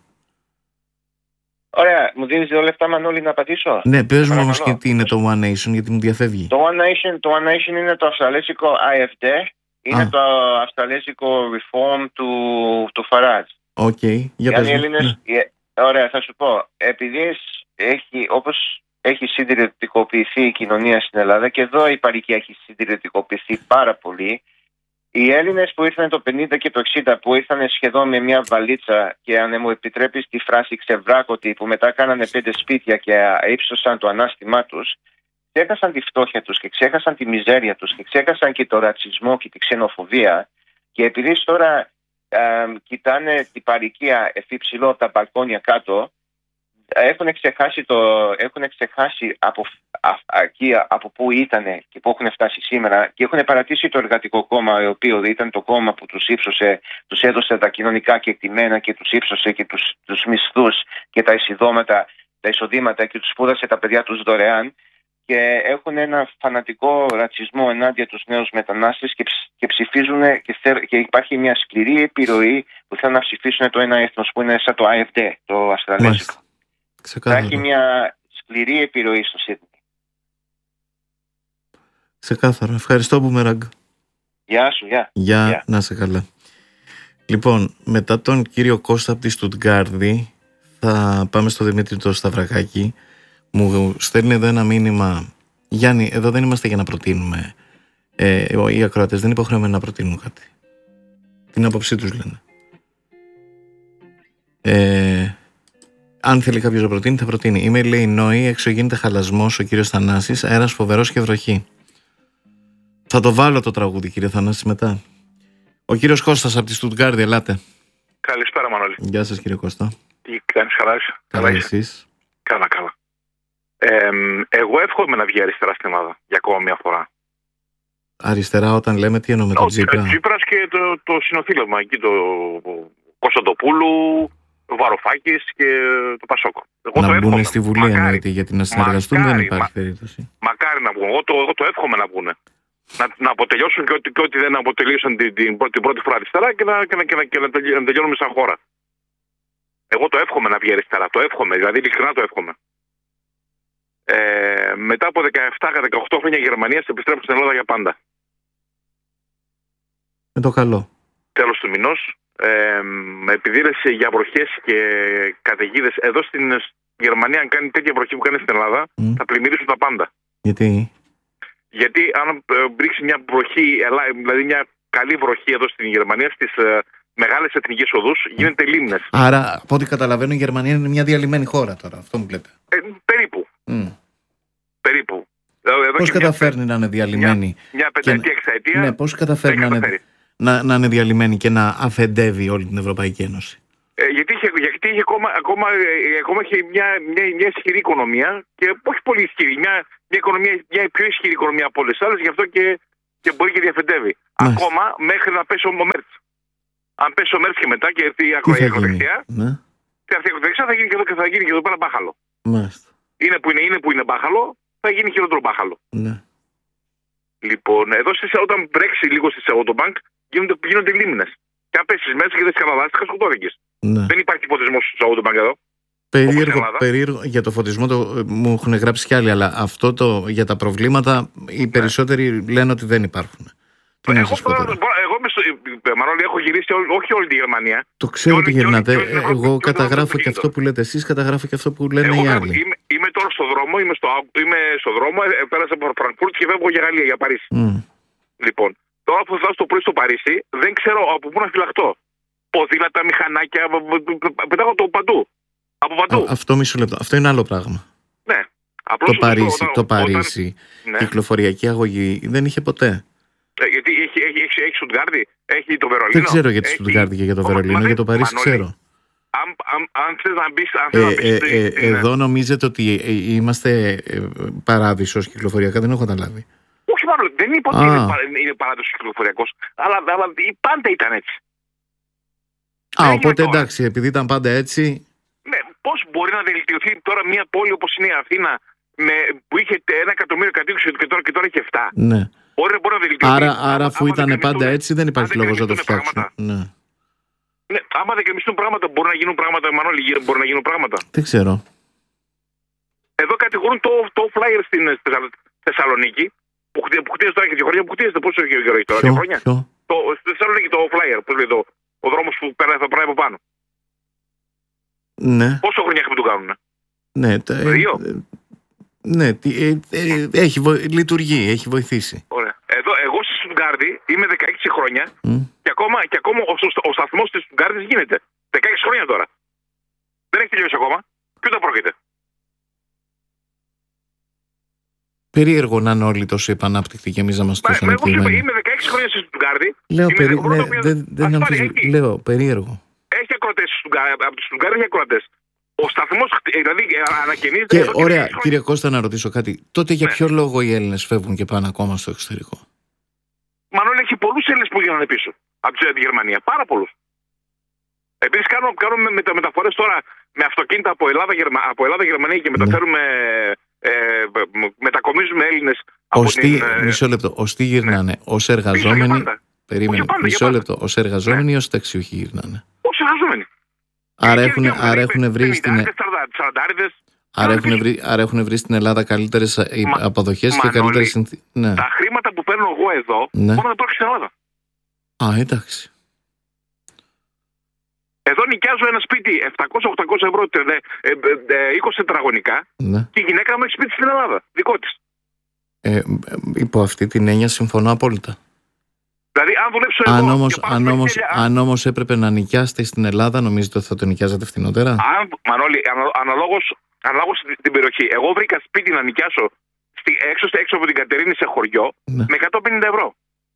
Ωραία, μου δίνεις δύο λεπτά, Μανώλη, να απαντήσω. Ναι, πες μου όμως και τι είναι το One Nation, γιατί μου διαφεύγει. Το One Nation, το One Nation είναι το αυστραλέζικο άι εφ ντι, είναι Α. το αυστραλέζικο reform του, του Φαράτζ. Οκ, okay. Για πες μου. Έλληνες, ναι. Ωραία, θα σου πω. Επειδή έχει, όπως έχει συντηρητικοποιηθεί η κοινωνία στην Ελλάδα, και εδώ η παροικία έχει συντηρητικοποιηθεί πάρα πολύ, οι Έλληνες που ήρθαν το πενήντα και το εξήντα, που ήρθαν σχεδόν με μια βαλίτσα και, αν μου επιτρέπεις τη φράση, ξεβράκωτοι, που μετά κάνανε πέντε σπίτια και ύψωσαν το ανάστημά τους, ξέχασαν τη φτώχεια τους και ξέχασαν τη μιζέρια τους και ξέχασαν και το ρατσισμό και τη ξενοφοβία, και επειδή τώρα ε, κοιτάνε την παροικία εφή ψηλό από τα μπαλκόνια κάτω, έχουν ξεχάσει, το, έχουν ξεχάσει από, α, εκεί, από πού ήταν και πού έχουν φτάσει σήμερα, και έχουν παρατήσει το Εργατικό Κόμμα, το οποίο ήταν το κόμμα που τους ύψωσε, τους έδωσε τα κοινωνικά κεκτημένα και τους ύψωσε και τους, τους μισθούς και τα εισοδήματα, τα εισοδήματα και τους σπούδασε τα παιδιά τους δωρεάν, και έχουν ένα φανατικό ρατσισμό ενάντια τους νέους μετανάστες και, και ψηφίζουν και, και υπάρχει μια σκληρή επιρροή που θέλουν να ψηφίσουν το ένα έθνος που είναι σαν το άι εφ ντι, το αυστραλέζικο. Θα έχει μια σκληρή επιρροή στο Σίδνεϊ. Ξεκάθαρο. Ευχαριστώ, Μπούμεραγκ. Γεια σου, γεια. Γεια, γεια. Να είσαι καλά. Λοιπόν, μετά τον κύριο Κώστα από τη Στουτγκάρδη, θα πάμε στο Δημήτρη το Σταυρακάκη. Μου στέλνει εδώ ένα μήνυμα. Γιάννη, εδώ δεν είμαστε για να προτείνουμε. Ε, οι ακροατές δεν είναι υποχρεωμένοι να προτείνουν κάτι. Την άποψή τους λένε. Ε, αν θέλει κάποιος να προτείνει, θα προτείνει. Είμαι, λέει, Νόη, έξω γίνεται χαλασμός, ο κύριος Θανάσης, αέρας φοβερός και βροχή. Θα το βάλω το τραγούδι, κύριε Θανάση, μετά. Ο κύριος Κώστας από τη Στουτγκάρδη, ελάτε. Καλησπέρα, Μανώλη. Γεια σας, κύριε Κώστα. Τι κάνεις, καλά είσαι? Καλά, εσείς? Καλά, καλά. Ε, εγώ εύχομαι να βγει αριστερά στην Ελλάδα για ακόμα μια φορά. Αριστερά, όταν λέμε, τι εννοούμε, τον Τσίπρα? Ο Τσίπρας και το, το συνοφίλευμα εκεί, το Κωνσταντοπούλου, ο Βαρουφάκης και το Πασόκ. Εγώ να το μπουν εύχομαι. στη Βουλή, μακάρι, εννοείται, γιατί να συνεργαστούν μακάρι, δεν υπάρχει μα, περίπτωση. Μακάρι να βγουν. Εγώ το, εγώ το εύχομαι να βγουν. Να, να αποτελειώσουν και ό,τι, και ό,τι δεν αποτελείωσαν την, την, την πρώτη φορά αριστερά και να, και να, και να, και να, να τελειώνουμε σαν χώρα. Εγώ το εύχομαι να βγει αριστερά. Το εύχομαι, δηλαδή ειλικρινά το εύχομαι. Ε, μετά από δεκαεπτά με δεκαοκτώ χρόνια η Γερμανία θα επιστρέψει στην Ελλάδα για πάντα. Με το καλό. Τέλος του μηνός. Ε, με επιδείνωση για βροχές και καταιγίδες. Εδώ στην Γερμανία, αν κάνει τέτοια βροχή που κάνει στην Ελλάδα, mm. θα πλημμυρίσουν τα πάντα. Γιατί? Γιατί αν ρίξει μια βροχή, δηλαδή μια καλή βροχή εδώ στην Γερμανία, στις μεγάλες εθνικές οδούς, γίνεται λίμνες. Άρα, από ό,τι καταλαβαίνω, η Γερμανία είναι μια διαλυμένη χώρα τώρα. Αυτό μου λέτε. Ε, περίπου. Mm. Περίπου. Πώς καταφέρνει μια, να είναι διαλυμένη? Μια, μια πενταετία, εξαετία. Ναι, πώς καταφέρνει να είναι, να, να είναι διαλυμένη και να αφεντεύει όλη την Ευρωπαϊκή Ένωση? Ε, γιατί είχε, γιατί είχε ακόμα, ακόμα, ακόμα είχε μια, μια, μια ισχυρή οικονομία και όχι πολύ ισχυρή. Μια, μια, οικονομία, μια πιο ισχυρή οικονομία από όλες τις άλλες, γι' αυτό και και μπορεί και διαφεντεύει. Μάλιστα. Ακόμα μέχρι να πέσει ο Μέρτς. Αν πέσει ο Μέρτς και μετά και έρθει η ακροδεξιά, ναι. και αυτή η ακροδεξιά θα γίνει και εδώ, και θα γίνει και εδώ πέρα μπάχαλο. Μάλιστα. Είναι που είναι, είναι που είναι μπάχαλο, θα γίνει χειρότερο μπάχαλο. Ναι. Λοιπόν, εδώ στις, όταν βρέξει λίγο στη Σαουδομπάνκ γίνονται, γίνονται λίμνες. Και αν πέσει μέσα και δεν σκαναλάστηκα, σκοτώθηκες. Ναι. Δεν υπάρχει φωτισμός στη Σαουδομπάνκ εδώ. Περίεργο, περίεργο για το φωτισμό το, μου έχουν γράψει κι άλλοι, αλλά αυτό το, για τα προβλήματα οι περισσότεροι ναι. λένε ότι δεν υπάρχουν. Τι εγώ τώρα, εγώ στο, Μανώλη, έχω γυρίσει ό, όχι όλη τη Γερμανία. Το ξέρω ότι γυρνάτε. όλη, όλη, εγώ όλη, καταγράφω και αυτό που λέτε εσείς, καταγράφω και αυτό που λένε εγώ, οι άλλοι. Είμαι, είμαι τώρα στο δρόμο, είμαι στο, είμαι στο δρόμο, πέρασα από Φραγκφούρτ και φεύγω για Γαλλία, για Παρίσι. Mm. Λοιπόν, τώρα που θα φτάσω το πρωί στο Παρίσι, δεν ξέρω από πού να φυλαχτώ. Ποδήλατα, μηχανάκια, πετάγω το παντού. Από παντού. Α, αυτό μισό λεπτό. Αυτό είναι άλλο πράγμα. Ναι. Το Παρίσι, όταν, το Παρίσι όταν... κυκλοφοριακή αγωγή δεν είχε ποτέ. Ε, γιατί έχει, έχει, έχει, έχει Στουτγκάρδη, έχει το Βερολίνο. Δεν ξέρω για τη Στουτγκάρδη και για το Βερολίνο, για το Παρίσι ξέρω. Αν, αν, αν θες να μπεις, αν ε, να μπεις ε, στην, ε, στην, εδώ νομίζετε ότι ε, είμαστε ε, παράδεισος κυκλοφοριακά, δεν έχω καταλάβει. Όχι μάλλον, δεν είπα ότι είναι, είναι παράδεισος κυκλοφοριακός, αλλά, αλλά πάντα ήταν έτσι. Α, δεν οπότε εντάξει, επειδή ήταν πάντα έτσι... Ναι, πώς μπορεί να βελτιωθεί τώρα μια πόλη όπως είναι η Αθήνα με, που είχε ένα εκατομμύριο κατοίκους και τώρα, και τώρα έχει εφτά. Ναι. Μπορεί, μπορεί να βελτιωθεί. Άρα, άρα αφού ήταν πάντα έτσι δεν υπάρχει λόγος να το φτιάξουν. Ναι. Ναι, άμα δεν κρεμιστούν πράγματα, μπορούν να γίνουν πράγματα, Μανώλη, μπορεί να γίνουν πράγματα. Δεν ξέρω. Εδώ κατηγορούν το, το flyer στην Θεσσαλονίκη, που, που χτίζεται τώρα και δύο χρόνια, που χτίζεται πόσο καιρό έχει τώρα, δύο χρόνια. Ποιο? Το, στη Θεσσαλονίκη το flyer, πώς λέει το, ο δρόμος που πέρα, θα περνάει από πάνω. Ναι. Πόσο χρόνια έχουμε το κάνουν. Ναι, τα, δύο. Ε, ναι, ε, ε, έχει βο, λειτουργεί, έχει βοηθήσει. Ωραία. Εδώ, εγώ στη Στουτγκάρδη είμαι δεκαέξι χρόνια mm. και ακόμα, και ακόμα ο, ο, ο σταθμός της Στουτγκάρδης γίνεται. δεκαέξι χρόνια τώρα. Δεν έχει τελειώσει ακόμα. Ποιο το πρόκειται. Περίεργο να είναι όλοι τόσο επανάπτυκτοι και εμείς να είμαστε τόσο ανεπτυγμένοι. Είμαι δεκαέξι χρόνια στη Στουτγκάρδη. Λέω, περί... ναι, δεν, δεν νομίζω, λέω περίεργο. Έχει ακροατές από τη Στουτγκάρδη, έχει ακροατές. Ο σταθμός δηλαδή ανακαινίζεται. Και εδώ ωραία, και κύριε Κώστα, να ρωτήσω κάτι. Τότε για ναι. ποιο λόγο οι Έλληνες φεύγουν και πάνε ακόμα στο εξωτερικό? Μανώλη, έχει πολλούς Έλληνες που γίνανε πίσω από τη Γερμανία. Πάρα πολλούς. Επίσης κάνουμε, κάνουμε μετα, μεταφορές τώρα με αυτοκίνητα από Ελλάδα, Γερμα, από Ελλάδα Γερμανία και μεταφέρουμε. Ναι. Ε, μετακομίζουμε Έλληνες από Οστί, την... Μισό λεπτό. Ως τι γυρνάνε, ναι. ως εργαζόμενοι. Περίμενε. Πάντα, μισό λεπτό. Ως εργαζόμενοι ή ναι. ως ταξιούχοι γυρνάνε? Ως εργαζόμενοι. Άρα έχουν, άρα έχουν βρει στην... Άρα έχουν, βρει, άρα έχουν βρει στην Ελλάδα καλύτερες Μα, αποδοχές και καλύτερες συνθήκες. Ναι. Τα χρήματα που παίρνω εγώ εδώ ναι. μπορώ να το στην Ελλάδα. Α, εντάξει. Εδώ νοικιάζω ένα σπίτι επτακόσια με οχτακόσια ευρώ, είκοσι τετραγωνικά ναι. και η γυναίκα μου έχει σπίτι στην Ελλάδα, δικό της. Ε, υπό αυτή την έννοια συμφωνώ απόλυτα. Δηλαδή, αν δουλέψω αν εγώ. Όμως, αν, όμως, χέρια, αν όμως έπρεπε να νοικιάσετε στην Ελλάδα, νομίζετε ότι θα το νοικιάζατε φθηνότερα? Αν, Μανώλη, αναλόγως, αναλόγως την περιοχή. Εγώ βρήκα σπίτι να νοικιάσω στη, έξω, έξω από την Κατερίνη σε χωριό ναι. με εκατόν πενήντα ευρώ.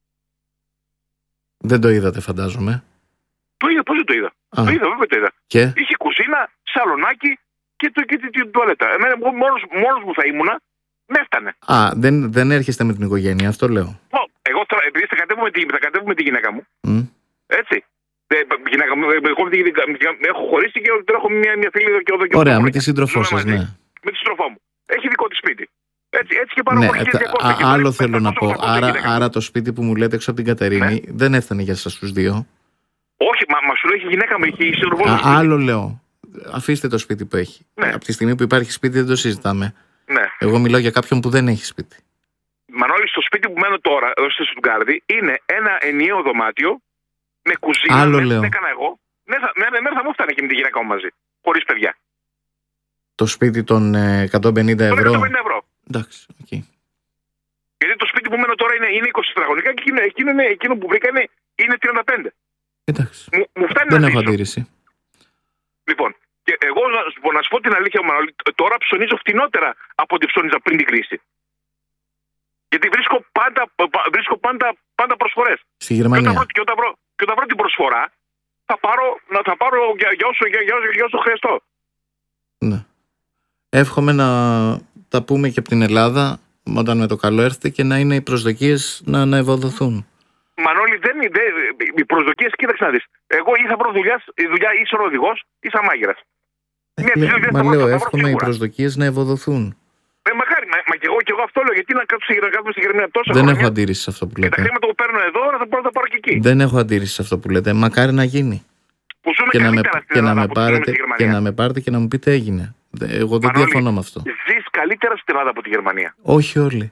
Δεν το είδατε, φαντάζομαι. Το είδα, πώς δεν το είδα. Α. Το είδα, βέβαια το είδα. Και? Είχε κουζίνα, σαλονάκι και το και την τουαλέτα. Εμένα μόνος, μόνος μου θα ήμουνα, με έφτανε. Α, δεν, δεν έρχεστε με την οικογένεια, αυτό λέω. Εγώ τώρα, επειδή θα κατέβουμε τη, θα κατέβουμε τη γυναίκα μου, mm. έτσι. Ε, γυναίκα μου, εγώ έχω χωρίσει και τώρα έχω μια, μια φίλη εδώ και εδώ. Ωραία, με τη σύντροφό σας, ναι. Με τη σύντροφό μου. Έχει δικό της σπίτι. Έτσι, έτσι και πάνω ναι, από χίλια διακόσια. Άλλο θέλω να πω. Άρα, άρα το σπίτι που μου λέτε έξω από την Κατερίνη ναι. δεν έφτανε για σας τους δύο. Όχι, μα, μα σου λέει η γυναίκα μου, η σύντροφό μου. Άλλο λέω. Αφήστε το σπίτι που έχει. Ναι. Από τη στιγμή που υπάρχει σπίτι δεν το συζητάμε. Ναι. Εγώ μιλάω για κάποιον που δεν έχει σπίτι. Μανώλη, στο σπίτι που μένω τώρα, εδώ στη Στουτγκάρδη, είναι ένα ενιαίο δωμάτιο με κουζίνα. Άλλο με, λέω. Με έκανα εγώ. Ναι, θα, ναι, ναι, θα μου φτάνε και με τη γυναίκα μου μαζί. Χωρίς παιδιά. Το σπίτι των ε, εκατόν πενήντα ευρώ. εκατόν πενήντα ευρώ. Εντάξει, okay. Γιατί το σπίτι που μένω τώρα είναι, είναι είκοσι τετραγωνικά και εκείνο, εκείνο, εκείνο που βρήκα είναι, είναι τριάντα πέντε. Εντάξει. Μου, μου φτάνει δεν να έχω αντίρρηση. Λοιπόν, και εγώ να, να σου πω την αλήθεια, Μανώλη, τώρα ψωνίζω φτηνότερα από ό,τι ψώνιζα πριν την κρίση. Γιατί βρίσκω πάντα, βρίσκω πάντα, πάντα προσφορές. Στη Γερμανία. Και όταν, και, όταν βρω, και όταν βρω την προσφορά, θα πάρω, θα πάρω για, για, όσο, για, για, για όσο χρειαστώ. Ναι. Εύχομαι να τα πούμε και από την Ελλάδα όταν με το καλό έρθετε και να είναι οι προσδοκίες να αναευοδοθούν. Μανώλη, δεν είναι. Οι προσδοκίες, κοίταξε να δεις. Εγώ ή θα βρω δουλειά, η δουλειά ή σαν οδηγός ή σαν μάγειρας. Ε, μα λέω, εύχομαι οι προσδοκίες να ευοδοθούν. Ε, μακάρι, μα, μα και, εγώ, και εγώ αυτό λέω. Γιατί να κάτσουμε στη Γερμανία τόσα Δεν χρόνια, έχω αντίρρηση σε αυτό που λέτε. Και τα χρήματα που παίρνω εδώ να τα μπορώ να τα πάρω και εκεί. Δεν έχω αντίρρηση σε αυτό που λέτε. Μακάρι να γίνει. Που ζούμε Και να, με, και, να με που πάρετε, και να με πάρετε και να μου πείτε έγινε. Εγώ δεν Μανώλη, διαφωνώ με αυτό. Ζεις καλύτερα στην Ελλάδα από τη Γερμανία. Όχι όλοι.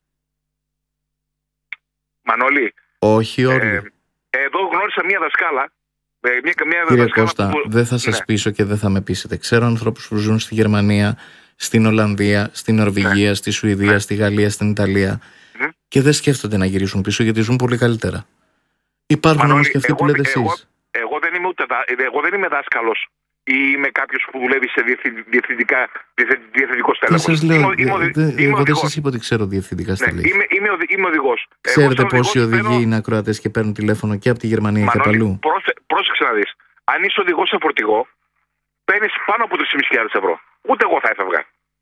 Μανώλη. Όχι όλοι. Ε, εδώ γνώρισα μία δασκάλα. Ε, μία, μία Κύριε δασκάλα Κώστα, που... δεν θα σας ναι. πείσω και δεν θα με πείσετε. Ξέρω ανθρώπους που ζουν στη Γερμανία, στην Ολλανδία, στην Νορβηγία, ναι. στη Σουηδία, ναι. στη Γαλλία, στην Ιταλία mm. και δεν σκέφτονται να γυρίσουν πίσω γιατί ζουν πολύ καλύτερα. Υπάρχουν όμως και αυτοί που λέτε εγώ, εσείς. Εγώ δεν είμαι, ούτε, εγώ δεν είμαι δάσκαλος ή είμαι κάποιος που δουλεύει σε διευθυντικά, διευθυντικό στέλεχος. Δεν σας λέω, είμαι, δε, δε, εγώ δεν σας είπα ότι ξέρω διευθυντικά στελέχη. Ναι, είμαι, είμαι, είμαι οδηγός. Ξέρετε πόσοι οδηγοί παίρνω... είναι ακροατές και παίρνουν τηλέφωνο και από τη Γερμανία Μανώλη, και από αλλού. Πρόσε, πρόσεξε να δεις. Αν είσαι οδηγός σε φορτηγό, παίρνεις πάνω από τρεις χιλιάδες πεντακόσια ευρώ. Ούτε εγώ θα έφευγα.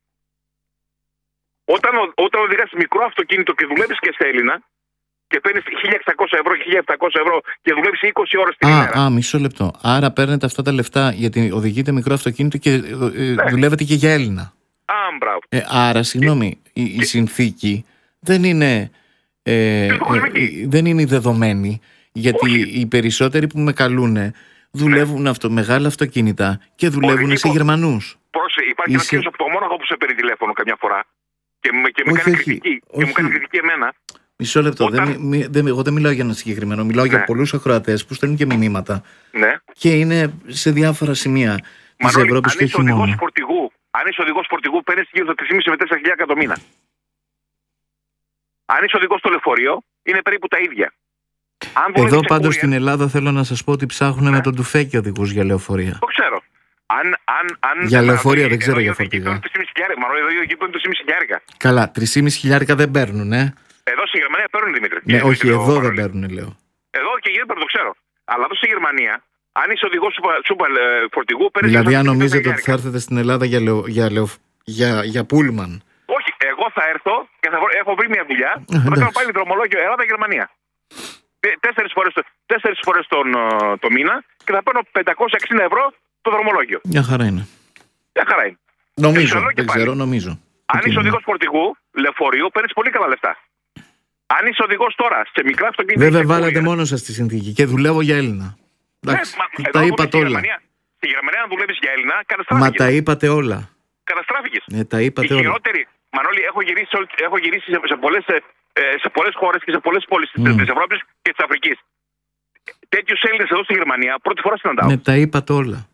Όταν, όταν οδηγάς μικρό αυτοκίνητο και δουλεύεις και σε Έλληνα, και παίρνεις χίλια εξακόσια ευρώ και χίλια επτακόσια ευρώ και δουλεύεις είκοσι ώρες την α, ημέρα. Α, μισό λεπτό. Άρα παίρνετε αυτά τα λεφτά γιατί οδηγείτε μικρό αυτοκίνητο και ε, ναι. δουλεύετε και για Έλληνα. Α, μπράβο. Ε, άρα, συγγνώμη, η, η συνθήκη δεν είναι, ε, ε, ε, δεν είναι δεδομένη. Γιατί Όχι. οι περισσότεροι που με καλούνε δουλεύουν ναι. αυτό, μεγάλα αυτοκίνητα και δουλεύουν Οδηγή, σε Γερμανούς. Πρόσεχε, υπάρχει Είσαι... ένας κύριος από το Μόναχο που σε παίρνει τηλέφωνο καμιά φορά και, και με κάνει κριτική. Και μου κάνει κριτική εμένα. Μισό λεπτό. Όταν... Δεν, μι, δεν, εγώ δεν μιλάω για ένα συγκεκριμένο. Μιλάω ναι. για πολλούς ακροατές που στέλνουν και μηνύματα. Ναι. Και είναι σε διάφορα σημεία της Ευρώπης και όχι μόνο. Αν είσαι οδηγός φορτηγού, παίρνεις γύρω στα τρεις και μισό με τέσσερα χιλιάδες το μήνα. Αν είσαι οδηγός στο λεωφορείο, είναι περίπου τα ίδια. Αν Εδώ πάντως στην Ελλάδα θέλω να σας πω ότι ψάχνουν ναι. με τον τουφέκι οδηγούς για λεωφορεία. Το ξέρω. Αν, αν, αν, για λεωφορεία δεν ξέρω για φορτηγά. Εδώ εκεί παίρνουν τρεις και μισό χιλιάρικα. Καλά, τρεις και μισό χιλιάρικα δεν παίρνουν, ε. Εδώ στη Γερμανία παίρνουν, Δημήτρη. Ναι, όχι, Δημήτρη, εδώ δεν παίρνουν, λέω. Εδώ και εκεί δεν το ξέρω. Αλλά εδώ στη Γερμανία, αν είσαι οδηγός σούπα φορτηγού, παίρνεις. Δηλαδή, αν νομίζετε ότι θα έρθετε στην Ελλάδα για, λεω, για, λεω, για, για πούλμαν. Όχι, εγώ θα έρθω και θα έχω βρει μια δουλειά. Θα κάνω πάλι δρομολόγιο Ελλάδα-Γερμανία. Τέσσερις φορές, τέσσερις φορές τον, το μήνα και θα παίρνω πεντακόσια εξήντα ευρώ το δρομολόγιο. Μια χαρά είναι. Μια χαρά είναι. Νομίζω, δεν ξέρω, νομίζω. Αν είσαι οδηγός φορτηγού, λεωφορείου, παίρνεις πολύ καλά λεφτά. Αν είσαι οδηγός τώρα σε μικρά αυτοκίνητα. Βέβαια, βάλατε μόνο σας τη συνθήκη και δουλεύω για Έλληνα. Εντάξει, ναι, τα είπατε όλα. Στη Γερμανία, αν δουλεύεις για Έλληνα, καταστράφηκες. Μα τα είπατε όλα. Καταστράφηκες. Ναι, τα είπατε όλα. Χειρότερη, Μανώλη, έχω γυρίσει, έχω γυρίσει σε, σε πολλές. σε πολλές χώρες και σε πολλές πόλεις mm. της Ευρώπης και της Αφρικής. Τέτοιους Έλληνες εδώ στη Γερμανία πρώτη φορά συναντάω. Ναι, τα είπατε όλα.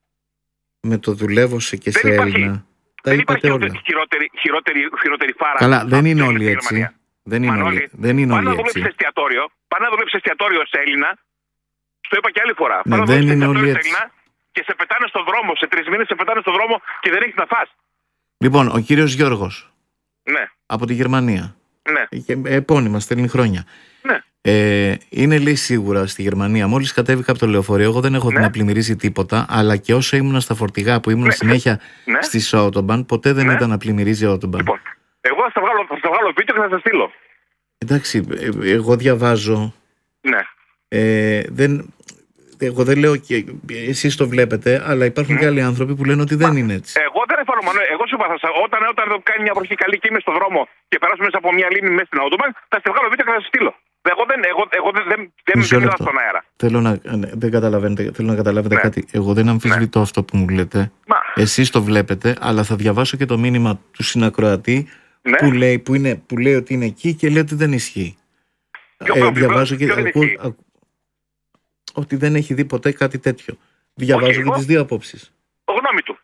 Με το δουλεύω σε και δεν σε υπάρχει, Έλληνα. Τα δεν είπατε υπάρχει όλα. Χειρότερη, χειρότερη, χειρότερη φάρα. Καλά, δεν είναι όλοι έτσι. Δεν είναι Μανώλη, όλοι, δεν είναι όλοι έτσι. Πάνε να δουλέψεις εστιατόριο σε Έλληνα. Στο είπα και άλλη φορά. Ναι, δεν είναι όλοι έτσι. Έλληνα και σε πετάνε στον δρόμο. Σε τρεις μήνες σε πετάνε στον δρόμο και δεν έχεις να φας. Λοιπόν, ο κύριος Γιώργος. Ναι. Από τη Γερμανία. Ναι. Επώνυμα, στέλνει χρόνια. Ναι. Ε, είναι λέει σίγουρα στη Γερμανία. Μόλις κατέβηκα από το λεωφορείο, εγώ δεν έχω ναι. να πλημμυρίζει τίποτα, αλλά και όσο ήμουν στα φορτηγά που ήμουν ναι. συνέχεια ναι. στη Autobahn, ποτέ δεν ναι. ήταν να πλημμυρίζει Autobahn. Λοιπόν, εγώ θα στα βγάλω, θα στα βγάλω βίντεο και θα σας στείλω. Εντάξει, εγώ διαβάζω. Ναι. Ε, δεν, εγώ δεν λέω και εσείς το βλέπετε, αλλά υπάρχουν mm. και άλλοι άνθρωποι που λένε ότι δεν Μα, είναι έτσι. Εγώ δεν εφαρμονώ. Εγώ σου είπα, όταν, όταν κάνει μια βροχή καλή και είμαι στον δρόμο και περάσουμε μέσα από μια λίμνη μέσα στην Autobahn, θα σε βγάλω βίντεο και θα σα στείλω. Εγώ δεν, εγώ, εγώ δεν, δεν, δεν μιλάω στον αέρα. Θέλω να, δεν καταλαβαίνετε, θέλω να καταλάβετε ναι. κάτι. Εγώ δεν αμφισβητώ ναι. αυτό που μου λέτε. Μα. Εσείς το βλέπετε, αλλά θα διαβάσω και το μήνυμα του συνακροατή ναι. που, λέει, που, είναι, που λέει ότι είναι εκεί και λέει ότι δεν ισχύει. Ποιο, ε, ποιο, διαβάζω ποιο, και ακού, ακού, ότι δεν έχει δει ποτέ κάτι τέτοιο. Διαβάζω okay, και εγώ, τις δύο απόψεις. Γνώμη του.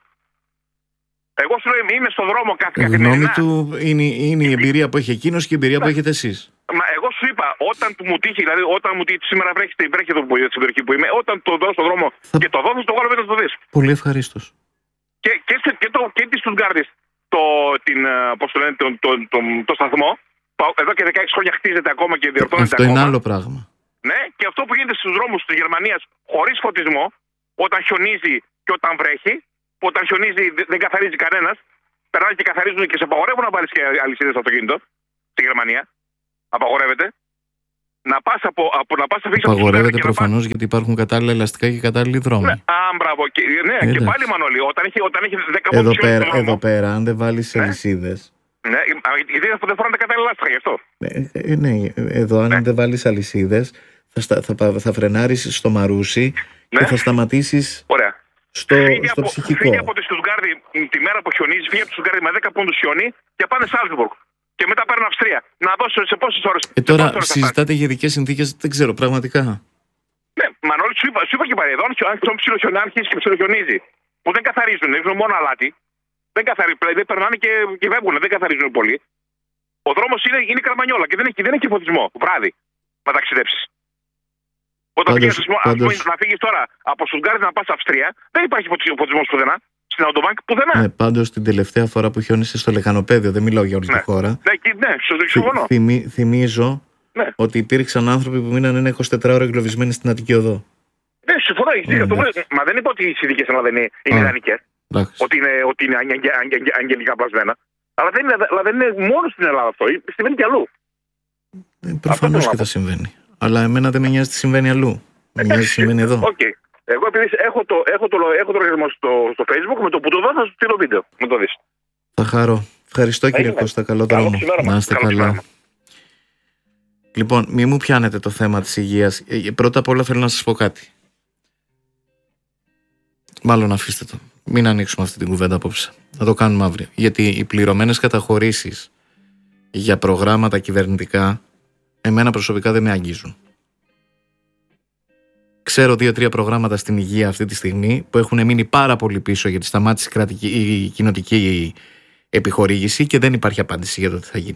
Εγώ σου λέω είμαι στον δρόμο κάθε καθημερινά. Γνώμη του είναι, είναι η εμπειρία που έχει εκείνος και η εμπειρία που έχετε εσείς. Μα εγώ σου είπα, όταν του μου τύχει, δηλαδή όταν μου τύχει σήμερα βρέχει, βρέχει εδώ που, στην περιοχή που είμαι, όταν το δω στον δρόμο θα... και το δω, θα το βγάλω μέσα στο δεις. Πολύ ευχαρίστως. Και, και, και, και, το, και τη Στουτγκάρδης, το, την, πώς το λένε, το, το, το, το, το σταθμό, εδώ και δεκαέξι χρόνια χτίζεται ακόμα και διορθώνεται αυτό ακόμα. Είναι άλλο πράγμα. Ναι, και αυτό που γίνεται στους δρόμους της Γερμανίας χωρίς φωτισμό, όταν χιονίζει και όταν βρέχει, που όταν χιονίζει δεν καθαρίζει κανένας, περνάνε και καθαρίζουν και σε απαγορεύουν να βάλει και αλυσίδες στο αυτοκίνητο. Στη Γερμανία. Απαγορεύεται. Να πα από, από, να πας αφήσεις από Απαγορεύεται προφανώς γιατί υπάρχουν κατάλληλα ελαστικά και κατάλληλοι δρόμοι. Ναι, α, μπράβο. Και, ναι, και πάλι Μανώλη, όταν έχει, όταν έχει δέκα εδώ, πόντους πέρα, εδώ πέρα, αν δεν βάλεις ναι. αλυσίδες. Ναι, γιατί δεν φοράνε κατάλληλα λάστιχα γι' αυτό. Ναι, ναι, εδώ αν ναι. δεν βάλεις αλυσίδες θα, θα, θα φρενάρεις στο μαρούσι ναι. και θα σταματήσεις στο, στο από, ψυχικό. Φύγει από τη Στουτγκάρδη τη μέρα που χιονίζει, φύγει από τη Στουτγκάρδη με δέκα πόντους χιόνι και πάνε Σάλτσμπουργκ. Και μετά παίρνουν Αυστρία. Να δώσω σε πόσες ώρες. Ε, τώρα ώρες συζητάτε για ειδικές συνθήκες, δεν ξέρω πραγματικά. Ναι, Μανώλη, σου είπα, σου είπα και πάλι εδώ, αν ψιλοχιονάρχεις και ψιλοχιονίζει, που δεν καθαρίζουν, ρίχνουν μόνο αλάτι, δεν καθαρίζουν, δεν περνάνε και, και βέβγουν, δεν καθαρίζουν πολύ. Ο δρόμος είναι, είναι καρμανιόλα και δεν έχει, δεν έχει φωτισμό βράδυ να ταξιδέψεις. Όταν πάντως, πήγες, πάντως... Πούμε, να φύγεις τώρα από Στουτγκάρδη να πας Αυστρία, δεν υπάρχει φωτισμός πουθενά. Στην Autobank πουθενά. Ναι, πάντως την τελευταία φορά που χιόνισε στο Λεγανοπέδιο, δεν μιλάω για όλη ναι. τη χώρα. Ναι, ναι, συμφωνώ. Θυμι, θυμίζω ναι. ότι υπήρξαν άνθρωποι που μείναν ένα εικοσιτετράωρο εγκλωβισμένοι στην Αττική Οδό. Ναι, συμφωνώ. Ναι, ναι. Μα δεν είπα ότι οι συνθήκες δεν είναι, είναι ιδανικές. Ότι είναι, ότι είναι αγγε, αγγε, αγγε, αγγελικά πλασμένα. Αλλά δεν είναι, αλλά δεν είναι μόνο στην Ελλάδα αυτό. Συμβαίνει και αλλού. Ε, προφανώς και θα συμβαίνει. Αλλά εμένα δεν με νοιάζει τι συμβαίνει αλλού. Με νοιάζει τι συμβαίνει εδώ. Okay. Εγώ επειδή έχω το, έχω το, έχω το λογαριασμό στο, στο Facebook, με το που το δω θα σου στείλω βίντεο. Να το δεις. Θα χαρώ. Ευχαριστώ κύριε Έγινε. Κώστα. Καλό δρόμο. Να είστε καλά. Ξημέραμα. Λοιπόν, μη μου πιάνετε το θέμα της υγείας. Πρώτα απ' όλα θέλω να σας πω κάτι. Μάλλον αφήστε το. Μην ανοίξουμε αυτή την κουβέντα απόψε. Θα το κάνουμε αύριο. Γιατί οι πληρωμένες καταχωρήσεις για προγράμματα κυβερνητικά εμένα προσωπικά δεν με αγγίζουν. Ξέρω δύο-τρία προγράμματα στην υγεία αυτή τη στιγμή που έχουν μείνει πάρα πολύ πίσω γιατί σταμάτησε η, κρατική, η κοινοτική επιχορήγηση και δεν υπάρχει απάντηση για το τι θα γίνει.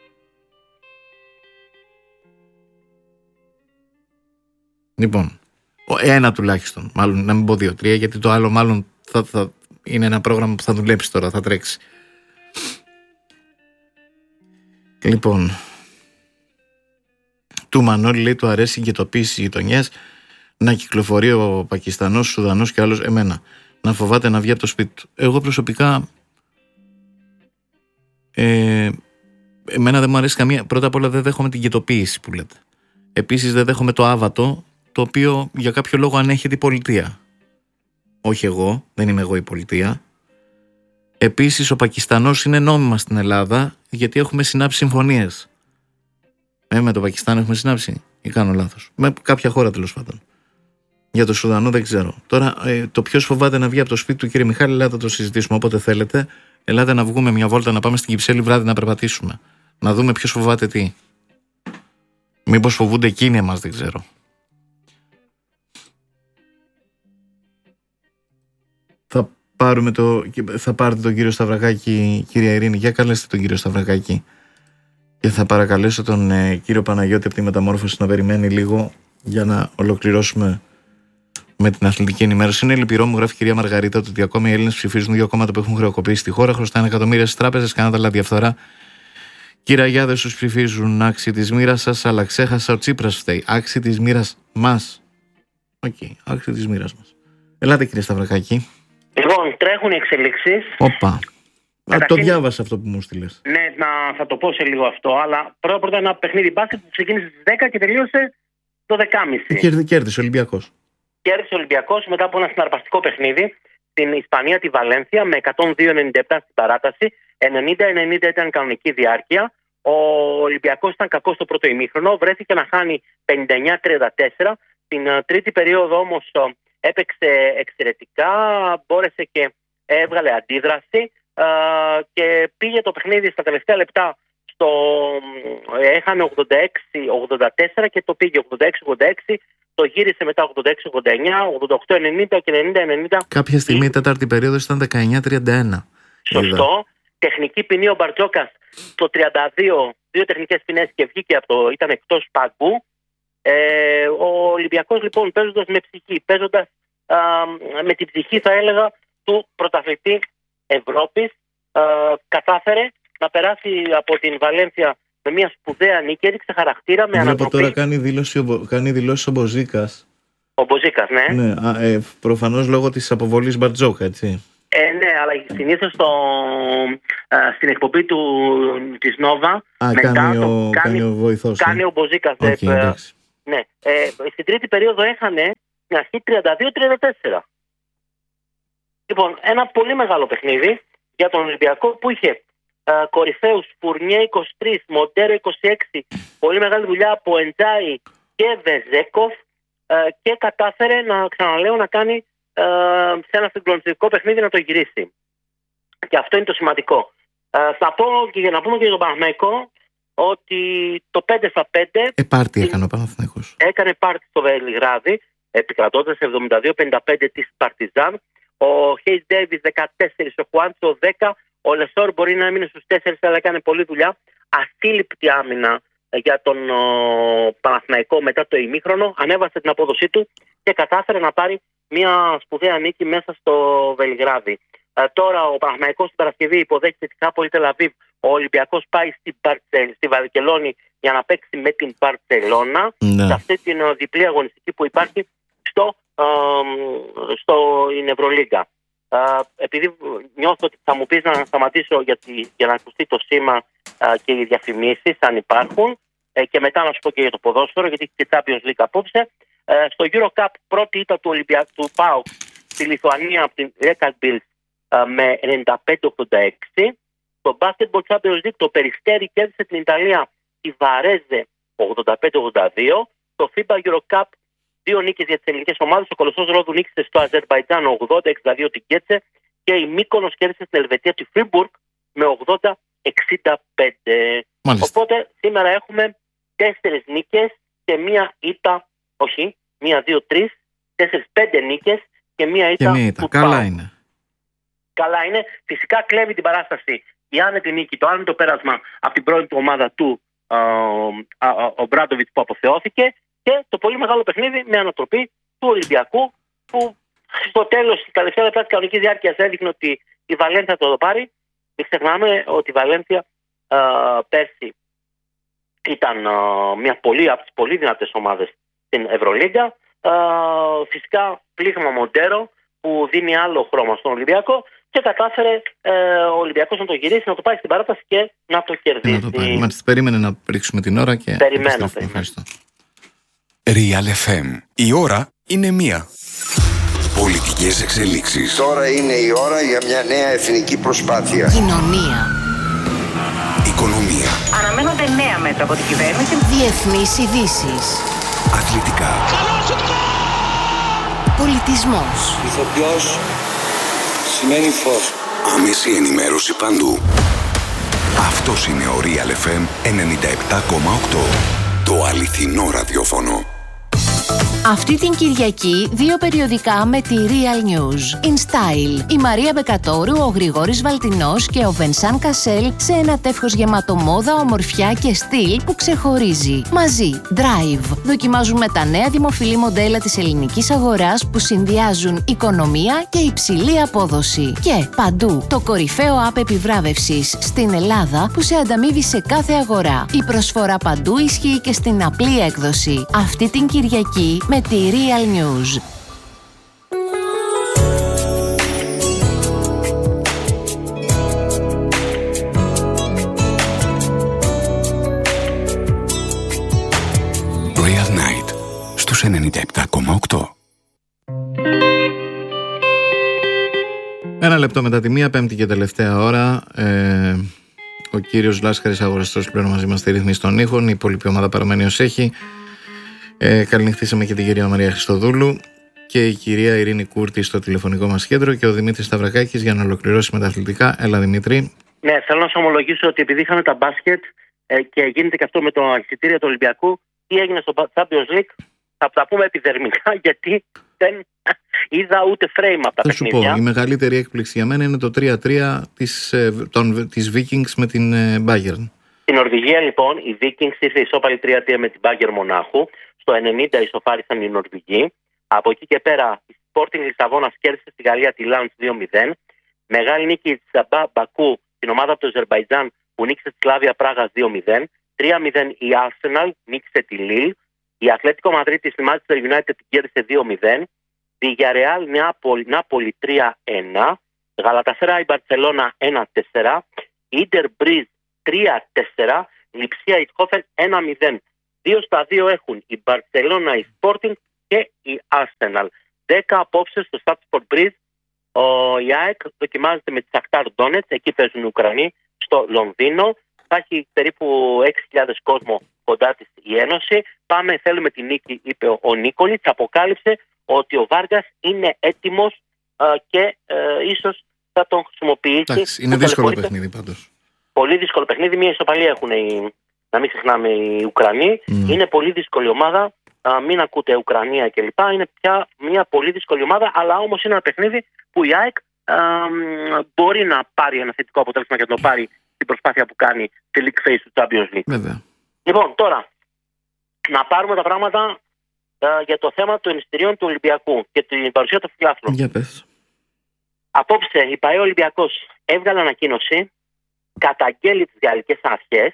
Λοιπόν, ένα τουλάχιστον, μάλλον να μην πω δύο-τρία, γιατί το άλλο μάλλον θα, θα είναι ένα πρόγραμμα που θα δουλέψει τώρα, θα τρέξει. Λοιπόν, του Μανώλη λέει του αρέσει η γετοποίηση στις γειτονιές. Να κυκλοφορεί ο Πακιστανός, Σουδανός και άλλος εμένα. Να φοβάται να βγει από το σπίτι του. Εγώ προσωπικά ε, εμένα δεν μου αρέσει καμία. Πρώτα απ' όλα δεν δέχομαι την γετοποίηση που λέτε. Επίσης δεν δέχομαι το άβατο, το οποίο για κάποιο λόγο ανέχεται η πολιτεία. Όχι εγώ, δεν είμαι εγώ η πολιτεία. Επίσης ο Πακιστανός είναι νόμιμα στην Ελλάδα γιατί έχουμε συνάψει συμφωνίες. Ε, με το Πακιστάν έχουμε συνάψει ή κάνω λάθος? Με κάποια χώρα τέλος πάντων. Για το Σουδανό δεν ξέρω. Τώρα ε, το ποιος φοβάται να βγει από το σπίτι του, κύριε Μιχάλη, ελάτε να το συζητήσουμε όποτε θέλετε. Ελάτε να βγούμε μια βόλτα, να πάμε στην Κυψέλη βράδυ να περπατήσουμε. Να δούμε ποιος φοβάται τι. Μήπως φοβούνται εκείνοι εμάς, δεν ξέρω. Θα, πάρουμε το, θα πάρετε τον κύριο Σταυρακάκη, κυρία Ειρήνη. Για καλέστε τον κύριο Σταυρακάκη. Και θα παρακαλέσω τον ε, κύριο Παναγιώτη από τη Μεταμόρφωση να περιμένει λίγο για να ολοκληρώσουμε με την αθλητική ενημέρωση. Είναι λυπηρό, μου γράφει η κυρία Μαργαρίτα, ότι ακόμη οι Έλληνες ψηφίζουν δύο κόμματα που έχουν χρεοκοπήσει στη χώρα, χρωστάνε εκατομμύρια στις τράπεζες, κάνατε άλλα διαφθορά. Κύριε Αγιάδες, τους ψηφίζουν άξιοι της μοίρας σας, αλλά ξέχασα ο Τσίπρας φταίει. Άξιοι της μοίρας μας. Οκ, okay, άξιοι της μοίρας μας. Ελάτε κύριε Σταυρακάκη. Λοιπόν, τρέχουν οι εξελίξεις. Όπα. Α, το διάβασα αυτό που μου στείλες. Ναι, να, θα το πω σε λίγο αυτό, αλλά πρώτα πρώτα ένα παιχνίδι μπάσκετ που ξεκίνησε στις δέκα και τελείωσε το δέκα και μισή. Κέρδη, κέρδισε ο Ολυμπιακός. Κέρδισε ο Ολυμπιακός μετά από ένα συναρπαστικό παιχνίδι στην Ισπανία, τη Βαλένθια, με εκατόν δύο ενενήντα επτά στην παράταση. ενενήντα ενενήντα ήταν κανονική διάρκεια. Ο Ολυμπιακός ήταν κακός στο πρώτο ημίχρονο, βρέθηκε να χάνει πενήντα εννιά τριάντα τέσσερα. Στην uh, τρίτη περίοδο όμως uh, έπαιξε εξαιρετικά, μπόρεσε και έβγαλε αντίδραση uh, και πήγε το παιχνίδι στα τελευταία λεπτά. Στο, έχανε ογδόντα έξι ογδόντα τέσσερα και το πήγε ογδόντα έξι ογδόντα έξι, το γύρισε μετά ογδόντα έξι ογδόντα εννιά, ογδόντα οκτώ ενενήντα και ενενήντα ενενήντα. Κάποια στιγμή η τέταρτη περίοδος ήταν δεκαεννιά τριάντα ένα. Σωστό. Είδα. Τεχνική ποινή ο Μπαρτζόκας το τριάντα δύο, δύο τεχνικές ποινές και βγήκε από το, ήταν εκτός πάγκου. Ε, ο Ολυμπιακός λοιπόν παίζοντας με ψυχή, παίζοντας α, με την ψυχή θα έλεγα του πρωταθλητή Ευρώπης, α, κατάφερε να περάσει από την Βαλένθια με μια σπουδαία νίκη, έδειξε χαρακτήρα με ανατροπή. Τώρα κάνει δήλωση, κάνει δηλώσεις ο Μποζίκας. Ο Μποζίκας, ναι. ναι α, ε, προφανώς λόγω της αποβολής Μπαρτζόκα, έτσι. Ε, ναι, αλλά συνήθως στην εκπομπή του, της Νόβα μετά κάνει, το, ο, κάνει ο βοηθός. Κάνει ο Μποζίκας. Okay, ε, ναι. ε, στην τρίτη περίοδο έχανε μια αρχή τριάντα δύο τριάντα τέσσερα. Λοιπόν, ένα πολύ μεγάλο παιχνίδι για τον Ολυμπιακό που είχε ε, κορυφαίους Φουρνιέ είκοσι τρία, Μοντέρο είκοσι έξι, πολύ μεγάλη δουλειά από Εντζάι και Βεζέκοφ ε, και κατάφερε να, ξαναλέω, να κάνει ε, σε ένα συγκλονιστικό παιχνίδι να το γυρίσει. Και αυτό είναι το σημαντικό. Ε, θα πω και για να πούμε και για τον Παναθηναϊκό ότι το πέντε στα πέντε ε, πάρτι έκανε ο Παναθηναϊκός. Έκανε πάρτι στο Βελιγράδι, επικρατώντας εβδομήντα δύο πενήντα πέντε της Παρτιζάν. Ο Χέις Ντέιβις δεκατέσσερα, ο Χουάντσο δέκα, ο Λεσόρ μπορεί να έμεινε στους τέσσερα, αλλά έκανε πολλή δουλειά. Ασύλληπτη άμυνα για τον ο, Παναθηναϊκό μετά το ημίχρονο, ανέβασε την απόδοσή του και κατάφερε να πάρει μια σπουδαία νίκη μέσα στο Βελιγράδι. Ε, τώρα ο Παναθηναϊκός την Παρασκευή υποδέχεται την Χάπολη Τελαβίβ. Ο Ολυμπιακός πάει στη, Μπαρτσελ, στη Βαρκελόνη για να παίξει με την Μπαρτσελώνα. Ναι. Σε αυτή την uh, διπλή αγωνιστική που υπάρχει στο, uh, στο Ευρωλίγκα. Uh, επειδή νιώθω ότι θα μου πεις να σταματήσω για, τη, για να ακουστεί το σήμα uh, και οι διαφημίσεις αν υπάρχουν uh, και μετά να σου πω και για το ποδόσφαιρο, γιατί έχει και Champions League απόψε. Uh, στο Eurocup πρώτη ήττα του Ολυμπιακού του ΠΑΟΚ στη Λιθουανία από την Ρέκαλμπιλ uh, με ενενήντα πέντε ογδόντα έξι. Στο Basketball Champions League το Περιστέρι κέρδισε την Ιταλία τη Βαρέζε ογδόντα πέντε ογδόντα δύο. Στο FIBA Eurocup δύο νίκες για τις ελληνικές ομάδες. Ο Κολοσσός Ρόδου νίκησε στο Αζερμπαϊτζάν ογδόντα εξήντα δύο την Κέτσε και η Μύκονος κέρδισε στην Ελβετία τη Φρίμπουργκ με ογδόντα εξήντα πέντε. Μάλιστα. Οπότε σήμερα έχουμε τέσσερις νίκες και μία ήττα, όχι, μία, δύο, τρεις, τέσσερις, πέντε νίκες και μία ήττα. Και μία ήττα. Καλά πάω. είναι. Καλά είναι. Φυσικά κλέβει την παράσταση η άνετη νίκη, το άνετο πέρασμα από την πρώτη του ομάδα του α, α, α, ο Μπράντοβιτς που αποθεώθηκε και το πολύ μεγάλο παιχνίδι με ανατροπή του Ολυμπιακού που στο τέλος της τελευταία λεπτά της κανονικής διάρκειας έδειχνε ότι η Βαλένθια θα το πάρει. Μην ξεχνάμε ότι η Βαλένθια α, πέρσι ήταν α, μια πολύ, από τις πολύ δυνατές ομάδες στην Ευρωλίγκα. Α, φυσικά πλήγμα Μοντέρο που δίνει άλλο χρώμα στον Ολυμπιακό και κατάφερε ε, ο Ολυμπιακός να το γυρίσει, να το πάει στην παράταση και να το κερδίσει. Να το πάρει. Μάλιστα, περίμενε να ρίξουμε την ώρα και... Περιμένω, περιμένω. Real εφ εμ. Η ώρα είναι μία. Πολιτικές εξελίξεις. Τώρα είναι η ώρα για μια νέα εθνική προσπάθεια. Κοινωνία. Οικονομία. Αναμένονται νέα μέτρα από την κυβέρνηση. Διεθνείς ειδήσεις. Αθλητικά. Πολιτισμός. Ηθοποιός σημαίνει φως. Άμεση ενημέρωση παντού. Αυτός είναι ο Real εφ εμ ενενήντα επτά κόμμα οκτώ. Το αληθινό ραδιόφωνο. Αυτή την Κυριακή δύο περιοδικά με τη Real News. In Style, η Μαρία Μπεκατόρου, ο Γρηγόρης Βαλτινός και ο Βενσάν Κασέλ σε ένα τεύχος γεμάτο μόδα, ομορφιά και στυλ που ξεχωρίζει. Μαζί, Drive, δοκιμάζουν με τα νέα δημοφιλή μοντέλα της ελληνικής αγοράς που συνδυάζουν οικονομία και υψηλή απόδοση. Και παντού, το κορυφαίο app επιβράβευσης στην Ελλάδα που σε ανταμείβει σε κάθε αγορά. Η προσφορά παντού ισχύει και στην απλή έκδοση. Αυτή την Κυριακή με τη Real News. Real Night στους ενενήντα επτά κόμμα οκτώ. Ένα λεπτό μετά τη μία, πέμπτη και τελευταία ώρα. Ε, ο κύριος Λάσκαρης Αγοραστός πλέον μαζί μας στη ρύθμιση των ήχων. Η υπόλοιπη ομάδα παραμένει ως έχει. Ε, καληνυχτήσαμε και την κυρία Μαρία Χριστοδούλου και η κυρία Ειρήνη Κούρτη στο τηλεφωνικό μας κέντρο και ο Δημήτρης Σταυρακάκης για να ολοκληρώσει με τα αθλητικά. Έλα, Δημήτρη. Ναι, θέλω να σου ομολογήσω ότι επειδή είχαμε τα μπάσκετ ε, και γίνεται και αυτό με το εισιτήριο του Ολυμπιακού, τι έγινε στο Champions League, θα τα πούμε επιδερμικά γιατί δεν είδα ούτε frame από τα θα παιχνίδια. Θα σου πω, η μεγαλύτερη έκπληξη για μένα είναι το τρία τρία της, των, της Vikings με την Bayern. Στην Νορβηγία λοιπόν η Vikings ήρθε ισόπαλη τρία τρία με την Bayern Μονάχου. Στο ενενήντα ισοφάρισαν οι Νορβηγοί. Από εκεί και πέρα η Sporting Λισαβόνας κέρδισε στη Γαλλία τη Lens δύο μηδέν. Μεγάλη νίκη της Μπακού, την ομάδα από το Αζερμπαϊτζάν που νίκησε τη Σλάβια Πράγας δύο μηδέν. τρία μηδέν η Arsenal νίκησε τη Lille. Η Ατλέτικο Μαδρίτης στη Manchester United την κέρδισε δύο μηδέν. Η Villarreal Νάπολη τρία ένα. Γαλατασαράι Μπαρτσελώνα ένα τέσσερα, Ίντερ Μπριζ τρία τέσσερα, Λιψία Ιτχόφεν ένα μηδέν. Δύο στα δύο έχουν η Μπαρτσελώνα, η Sporting και η Arsenal. δέκα απόψε στο Στάτφορντ Μπριζ. Ο ΑΕΚ δοκιμάζεται με τη Σαχτάρ Ντόνετς, εκεί παίζουν οι Ουκρανοί, στο Λονδίνο. Θα έχει περίπου έξι χιλιάδες κόσμο κοντά της η Ένωση. Πάμε, θέλουμε τη νίκη, είπε ο, ο Νίκολιτς. Αποκάλυψε ότι ο Βάργας είναι έτοιμος α, και α, ίσως θα τον χρησιμοποιήσει. Εντάξει, είναι δύσκολο παιχνίδι πάντως. Πολύ δύσκολο παιχνίδι. Μία ισοπαλία έχουν οι, να μην ξεχνάμε, οι Ουκρανοί. Mm. Είναι πολύ δύσκολη ομάδα. Α, μην ακούτε Ουκρανία κλπ. Είναι πια μια πολύ δύσκολη ομάδα, αλλά όμως είναι ένα παιχνίδι που η ΑΕΚ α, μπορεί να πάρει ένα θετικό αποτέλεσμα και να το πάρει στην προσπάθεια που κάνει τη League Phase του Champions League. Βέβαια. Λοιπόν, τώρα να πάρουμε τα πράγματα α, για το θέμα των εισιτηρίων του Ολυμπιακού και την παρουσία των φιλάθλων. Για πες. Απόψε η ΠΑΕ Ολυμπιακός έβγαλε ανακοίνωση, καταγγέλει τις γαλλικές αρχές,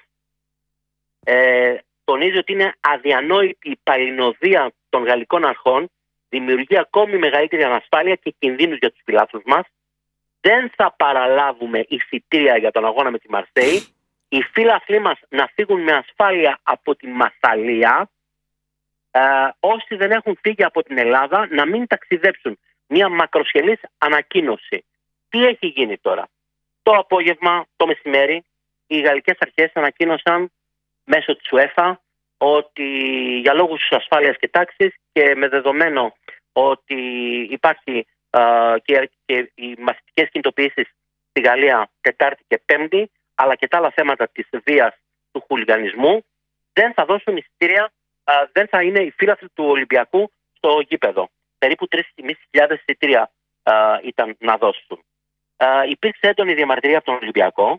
ε, τονίζει ότι είναι αδιανόητη η παλινοδία των γαλλικών αρχών, δημιουργεί ακόμη μεγαλύτερη ανασφάλεια και κινδύνους για τους φιλάθλους μας. Δεν θα παραλάβουμε εισιτήρια για τον αγώνα με τη Μαρσέη. Οι φίλαθλοι μας να φύγουν με ασφάλεια από τη Μασσαλία. Ε, όσοι δεν έχουν φύγει από την Ελλάδα να μην ταξιδέψουν. Μια μακροσχελής ανακοίνωση. Τι έχει γίνει τώρα? Το απόγευμα, το μεσημέρι, οι γαλλικές αρχές ανακοίνωσαν μέσω της UEFA ότι για λόγους ασφάλειας και τάξης και με δεδομένο ότι υπάρχει α, και, και οι μαθητικές κινητοποιήσεις στη Γαλλία Τετάρτη και Πέμπτη, αλλά και τα άλλα θέματα της βίας, του χουλιγανισμού, δεν θα δώσουν εισιτήρια, α, δεν θα είναι οι φίλαθλοι του Ολυμπιακού στο γήπεδο. Περίπου τρεις χιλιάδες πεντακόσια εισιτήρια α, ήταν να δώσουν. Α, υπήρξε έντονη διαμαρτυρία από τον Ολυμπιακό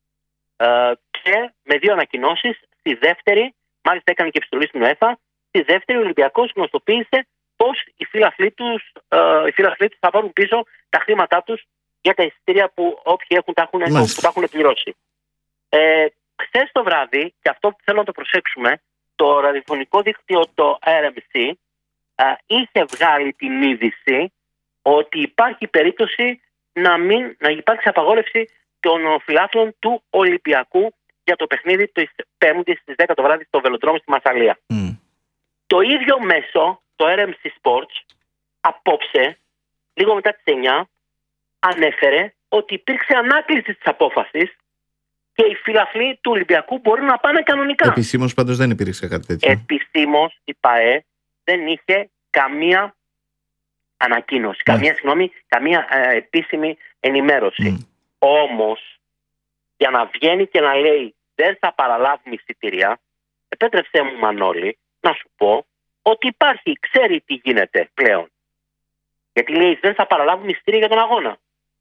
α, και με δύο ανακοινώσεις. Στη δεύτερη, μάλιστα έκανε και επιστολή στην UEFA, στη δεύτερη ο Ολυμπιακός γνωστοποίησε πως οι φίλαθλοι τους, ε, οι φίλαθλοι τους θα πάρουν πίσω τα χρήματά τους για τα εισιτήρια που όποιοι έχουν, τα έχουν, που τα έχουν πληρώσει. Ε, χθες το βράδυ, και αυτό που θέλω να το προσέξουμε, το ραδιοφωνικό δίκτυο, το αρ εμ σι, ε, είχε βγάλει την είδηση ότι υπάρχει περίπτωση να, μην, να υπάρξει απαγόρευση των φιλάθλων του Ολυμπιακού για το παιχνίδι της Πέμπτης στις δέκα το βράδυ στο Βελοδρόμιο στη Μασσαλία. Mm. Το ίδιο μέσο, το αρ εμ σι Sports, απόψε, λίγο μετά τις εννιά, ανέφερε ότι υπήρξε ανάκληση της απόφασης και οι φιλαθλοί του Ολυμπιακού μπορούν να πάνε κανονικά. Επισήμως πάντως δεν υπήρξε κάτι τέτοιο. Επισήμως η ΠΑΕ δεν είχε καμία ανακοίνωση, yeah. καμία, συγγνώμη, καμία ε, επίσημη ενημέρωση. Mm. Όμως, για να βγαίνει και να λέει δεν θα παραλάβουμε εισιτήρια, επέτρεψέ μου, Μανώλη, να σου πω ότι υπάρχει, ξέρει τι γίνεται πλέον. Γιατί λέει δεν θα παραλάβουμε εισιτήρια για τον αγώνα.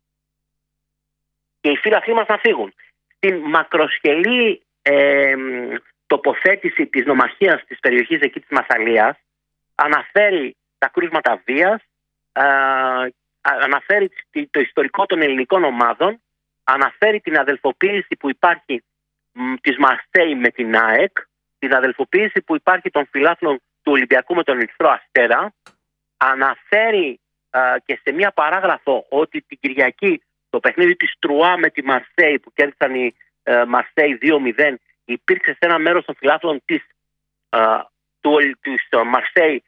Και οι φίλαθλοι μας να φύγουν. Στην μακροσχελή ε, τοποθέτηση της νομαρχίας της περιοχής εκεί της Μασσαλίας αναφέρει τα κρούσματα βίας, ε, αναφέρει το ιστορικό των ελληνικών ομάδων, αναφέρει την αδελφοποίηση που υπάρχει μ, της Μαρσέη με την ΑΕΚ, την αδελφοποίηση που υπάρχει των φιλάθλων του Ολυμπιακού με τον Ερυθρό Αστέρα, αναφέρει α, και σε μία παράγραφο ότι την Κυριακή το παιχνίδι της Τρουά με τη Μαρσέη που κέρδισαν οι ε, Μαρσέη δύο μηδέν υπήρξε σε ένα μέρος των φιλάθλων της, α, του, της α, Μαρσέη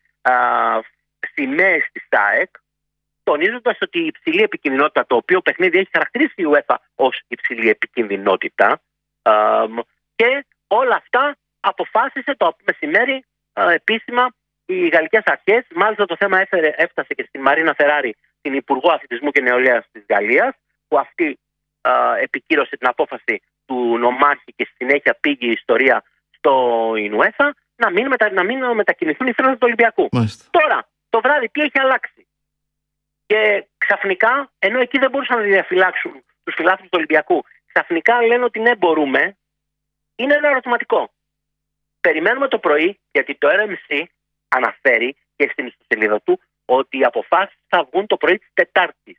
σημαίες της ΑΕΚ, τονίζοντας ότι η υψηλή επικινδυνότητα, το οποίο παιχνίδι έχει χαρακτηρίσει η UEFA ως υψηλή επικινδυνότητα, α, και όλα αυτά αποφάσισε το μεσημέρι α, επίσημα οι γαλλικές αρχές. Μάλιστα το θέμα έφερε, έφτασε και στην Μαρίνα Φεράρι, την Υπουργό Αθλητισμού και Νεολαίας της Γαλλίας, που αυτή α, επικύρωσε την απόφαση του νομάρχη και στη συνέχεια πήγε η ιστορία στο UEFA να μην, μετα, να μην μετακινηθούν οι φίλοι του Ολυμπιακού. Μάλιστα. Τώρα, το βράδυ τι έχει αλλάξει? Και ξαφνικά, ενώ εκεί δεν μπορούσαν να διαφυλάξουν τους φιλάθλους του Ολυμπιακού, ξαφνικά λένε ότι ναι, μπορούμε. Είναι ένα ερωτηματικό. Περιμένουμε το πρωί, γιατί το αρ εμ σι αναφέρει και στην ιστοσελίδα του ότι οι αποφάσεις θα βγουν το πρωί της Τετάρτης.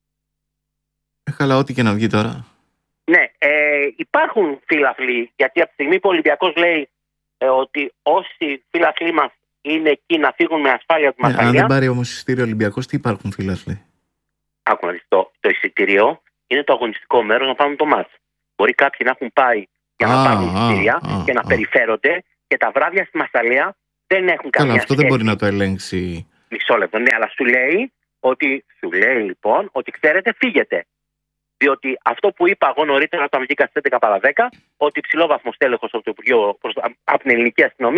Ε, καλά, ό,τι και να βγει τώρα. Ναι, ε, υπάρχουν φίλαθλοι, γιατί από τη στιγμή που ο Ολυμπιακός λέει ε, ότι όσοι φίλαθλοι μας είναι εκεί να φύγουν με ασφάλεια τη Μασσαλία. Ε, αν δεν πάρει όμως εισιτήριο Ολυμπιακός, τι υπάρχουν φίλαθλοι? άκου να δεις, το, το εισιτήριο είναι το αγωνιστικό μέρος να πάρουν το μάτς. Μπορεί κάποιοι να έχουν πάει για να Α, πάρουν εισιτήρια α, και να α. περιφέρονται και τα βράδια στη Μασσαλία δεν έχουν καμία Καλά, αυτό σχέση. δεν μπορεί να το ελέγξει. Μισό λεπτό, ναι, αλλά σου λέει ότι, σου λέει λοιπόν ότι ξέρετε φύγετε. Διότι αυτό που είπα εγώ νωρίτερα όταν βγήκα στις έντεκα παρά δέκα, ότι υψηλόβαθμος τέλεχος από το Υπουργείο, από την ελληνική αστυνομία,